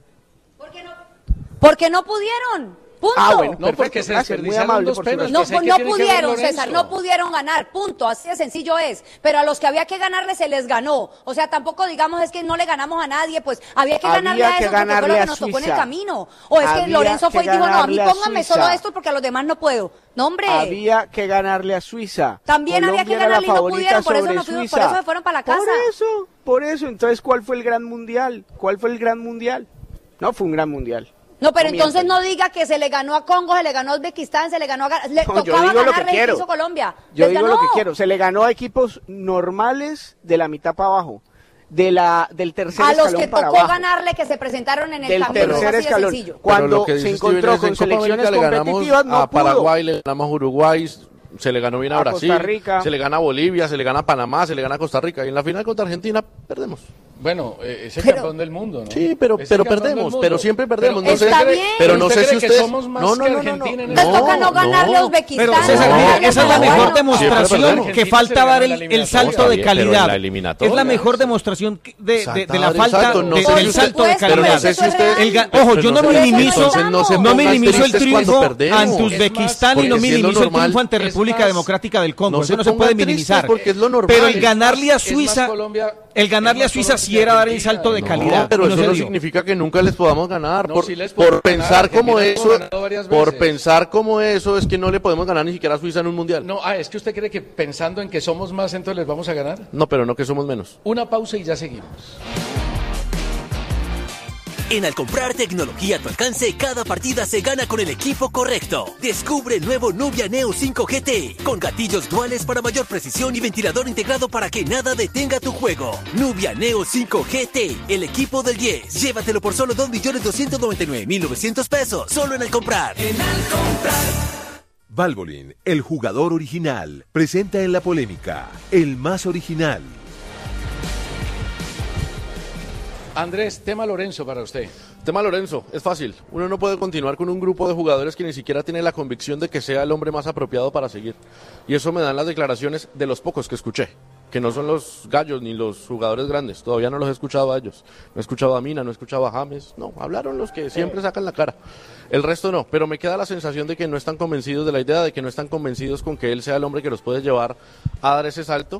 [SPEAKER 5] Porque no pudieron. Punto.
[SPEAKER 2] Bueno,
[SPEAKER 1] no, porque se desperdiciaron dos penas.
[SPEAKER 5] No pudieron, César, no pudieron ganar, punto, así de sencillo es. Pero a los que había que ganarle se les ganó. O sea, tampoco digamos es que no le ganamos a nadie, pues había que ganarle a esos porque fue lo que nos tocó en el camino. O es que Lorenzo fue y dijo, no, a mí pónganme solo esto porque a los demás no puedo. No, hombre.
[SPEAKER 2] Había que ganarle a Suiza.
[SPEAKER 5] También había que ganarle y no pudieron, por eso se fueron para la casa.
[SPEAKER 2] Por eso, entonces, ¿cuál fue el gran mundial? No fue un gran mundial.
[SPEAKER 5] No, pero entonces no diga que se le ganó a Congo, se le ganó a Uzbekistán, se le ganó a... Le tocaba ganarle y hizo Colombia.
[SPEAKER 2] Yo digo lo que quiero. Se le ganó a equipos normales de la mitad para abajo. Del tercer escalón para abajo. A los que tocó
[SPEAKER 5] ganarle, que se presentaron en el camino,
[SPEAKER 2] tercer escalón.
[SPEAKER 5] Sencillo.
[SPEAKER 2] Cuando se encontró con selecciones competitivas, no pudo.
[SPEAKER 3] A Paraguay, le ganamos a Uruguay, se le ganó bien a Brasil,
[SPEAKER 2] Costa Rica.
[SPEAKER 3] Se le gana a Bolivia, se le gana a Panamá, se le gana a Costa Rica. Y en la final contra Argentina perdemos.
[SPEAKER 1] Bueno, es el campeón del mundo, ¿no?
[SPEAKER 3] Sí, pero perdemos, pero siempre perdemos.
[SPEAKER 5] No sé,
[SPEAKER 3] pero no sé si ustedes...
[SPEAKER 1] No.
[SPEAKER 5] Les toca no ganarle a Uzbekistán.
[SPEAKER 6] Pero César, mire, esa es la mejor demostración que falta dar el salto de calidad. Es la mejor demostración de la falta del salto de calidad.
[SPEAKER 3] Pero no sé si ustedes...
[SPEAKER 6] Ojo, yo no minimizo el triunfo ante Uzbekistán y no minimizo el triunfo ante República Democrática del Congo. Eso no se puede minimizar. Pero el ganarle a Suiza El ganarle a Suiza sí era dar el salto de calidad.
[SPEAKER 3] No, pero eso no significa que nunca les podamos ganar. Por pensar como eso es que no le podemos ganar ni siquiera a Suiza en un mundial.
[SPEAKER 1] No, es que usted cree que pensando en que somos más, entonces les vamos a ganar.
[SPEAKER 3] No, pero no que somos menos.
[SPEAKER 1] Una pausa y ya seguimos.
[SPEAKER 8] En Al comprar tecnología a tu alcance, cada partida se gana con el equipo correcto. Descubre el nuevo Nubia Neo 5 GT, con gatillos duales para mayor precisión y ventilador integrado para que nada detenga tu juego. Nubia Neo 5 GT, el equipo del 10. Llévatelo por solo 2.299.900 pesos, solo en Al comprar. En Al comprar.
[SPEAKER 9] Valvoline, el jugador original, presenta en la polémica, el más original.
[SPEAKER 1] Andrés, tema Lorenzo para usted.
[SPEAKER 3] Tema Lorenzo, es fácil. Uno no puede continuar con un grupo de jugadores que ni siquiera tiene la convicción de que sea el hombre más apropiado para seguir. Y eso me dan las declaraciones de los pocos que escuché, que no son los gallos ni los jugadores grandes. Todavía no los he escuchado a ellos. No he escuchado a Mina, no he escuchado a James. No, hablaron los que siempre sacan la cara. El resto no, pero me queda la sensación de que no están convencidos de la idea, de que no están convencidos con que él sea el hombre que los puede llevar a dar ese salto.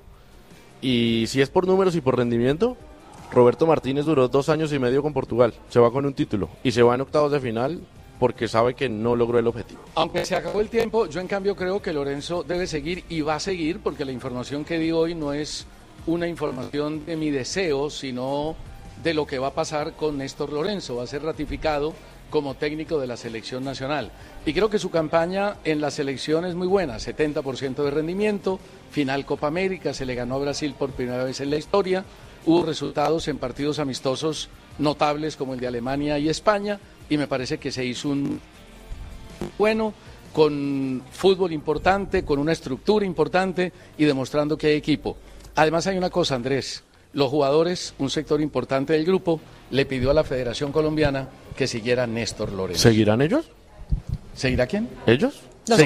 [SPEAKER 3] Y si es por números y por rendimiento, Roberto Martínez duró 2 años y medio con Portugal, se va con un título y se va en octavos de final porque sabe que no logró el objetivo.
[SPEAKER 1] Aunque se acabó el tiempo, yo en cambio creo que Lorenzo debe seguir y va a seguir, porque la información que di hoy no es una información de mi deseo, sino de lo que va a pasar con Néstor Lorenzo. Va a ser ratificado como técnico de la selección nacional. Y creo que su campaña en la selección es muy buena, 70% de rendimiento, final Copa América, se le ganó a Brasil por primera vez en la historia. Hubo resultados en partidos amistosos notables como el de Alemania y España, y me parece que se hizo un bueno, con fútbol importante, con una estructura importante y demostrando que hay equipo. Además hay una cosa, Andrés, los jugadores, un sector importante del grupo, le pidió a la Federación Colombiana que siguiera Néstor Lorenzo.
[SPEAKER 3] ¿Seguirán ellos?
[SPEAKER 1] ¿Seguirá quién?
[SPEAKER 3] ¿Ellos?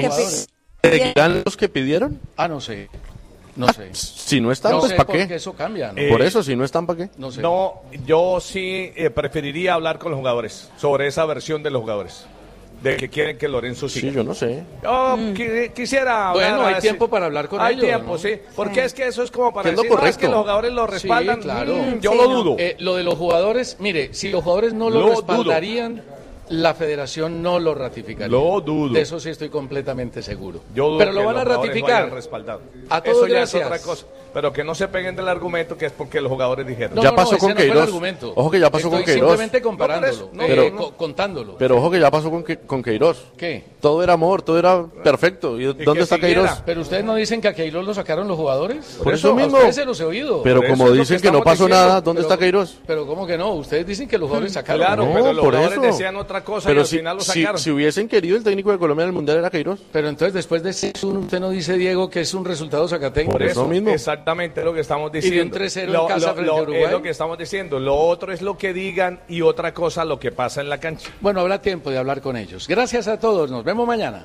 [SPEAKER 1] ¿Seguirán
[SPEAKER 3] los que pidieron?
[SPEAKER 1] No sé. No sé.
[SPEAKER 3] Si no están, pues ¿para qué?
[SPEAKER 1] Porque eso cambia, ¿no?
[SPEAKER 3] Por eso, si no están, ¿para qué?
[SPEAKER 1] No sé.
[SPEAKER 4] No, yo sí preferiría hablar con los jugadores sobre esa versión de los jugadores. De que quieren que Lorenzo siga.
[SPEAKER 3] Sí, yo no sé.
[SPEAKER 4] Yo quisiera hablar.
[SPEAKER 1] Bueno, hay tiempo para hablar con ellos.
[SPEAKER 4] Hay tiempo, ¿no? Sí. Porque es que eso es como para decir,
[SPEAKER 3] no,
[SPEAKER 4] es que los jugadores lo respaldan.
[SPEAKER 1] Sí, claro.
[SPEAKER 4] Yo lo dudo.
[SPEAKER 1] Lo de los jugadores, mire, si los jugadores no lo respaldarían, la Federación no lo ratificaría.
[SPEAKER 4] Lo dudo.
[SPEAKER 1] De eso sí estoy completamente seguro.
[SPEAKER 4] Yo dudo.
[SPEAKER 1] Pero lo van a ratificar.
[SPEAKER 4] A todos eso ya gracias. Es otra cosa. Pero que no se peguen del argumento que es porque los jugadores dijeron.
[SPEAKER 3] Ya pasó con Queiroz. Ojo que ya pasó con Queiroz.
[SPEAKER 1] Simplemente comparándolo, contándolo.
[SPEAKER 3] Pero ojo que ya pasó con Queiroz.
[SPEAKER 1] ¿Qué?
[SPEAKER 3] Todo era amor, todo era perfecto. ¿Y dónde está Queiroz?
[SPEAKER 1] Pero ustedes no dicen que a Queiroz lo sacaron los jugadores.
[SPEAKER 3] Por eso mismo.
[SPEAKER 1] A ustedes se los he oído.
[SPEAKER 3] Pero como dicen que no pasó nada, ¿dónde está Queiroz?
[SPEAKER 1] Pero ¿cómo que no? Ustedes dicen que los jugadores sacaron.
[SPEAKER 4] Claro, pero los jugadores decían otra cosa y al final lo sacaron.
[SPEAKER 3] Si hubiesen querido, el técnico de Colombia en el Mundial era Queiroz.
[SPEAKER 1] Pero entonces después de 6-1 usted no dice, Diego, que es un resultado zacateco.
[SPEAKER 4] Por eso mismo. Exactamente lo que estamos diciendo.
[SPEAKER 1] Y de un 3-0 en casa frente a Uruguay.
[SPEAKER 4] Es lo que estamos diciendo. Lo otro es lo que digan y otra cosa lo que pasa en la cancha.
[SPEAKER 1] Bueno, habrá tiempo de hablar con ellos. Gracias a todos. Nos vemos mañana.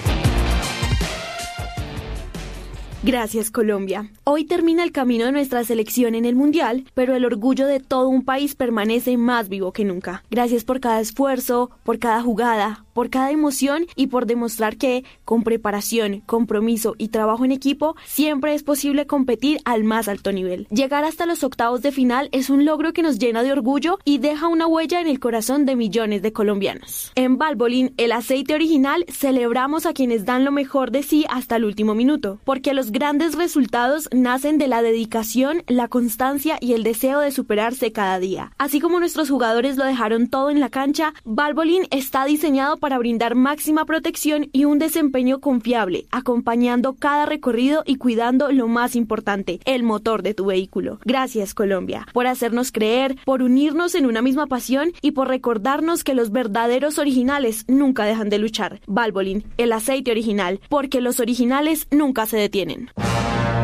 [SPEAKER 7] Gracias, Colombia. Hoy termina el camino de nuestra selección en el Mundial, pero el orgullo de todo un país permanece más vivo que nunca. Gracias por cada esfuerzo, por cada jugada, por cada emoción y por demostrar que, con preparación, compromiso y trabajo en equipo, siempre es posible competir al más alto nivel. Llegar hasta los octavos de final es un logro que nos llena de orgullo y deja una huella en el corazón de millones de colombianos. En Valvoline, el aceite original, celebramos a quienes dan lo mejor de sí hasta el último minuto, porque los grandes resultados nacen de la dedicación, la constancia y el deseo de superarse cada día. Así como nuestros jugadores lo dejaron todo en la cancha, Valvoline está diseñado para brindar máxima protección y un desempeño confiable, acompañando cada recorrido y cuidando lo más importante, el motor de tu vehículo. Gracias, Colombia, por hacernos creer, por unirnos en una misma pasión y por recordarnos que los verdaderos originales nunca dejan de luchar. Valvoline, el aceite original, porque los originales nunca se detienen.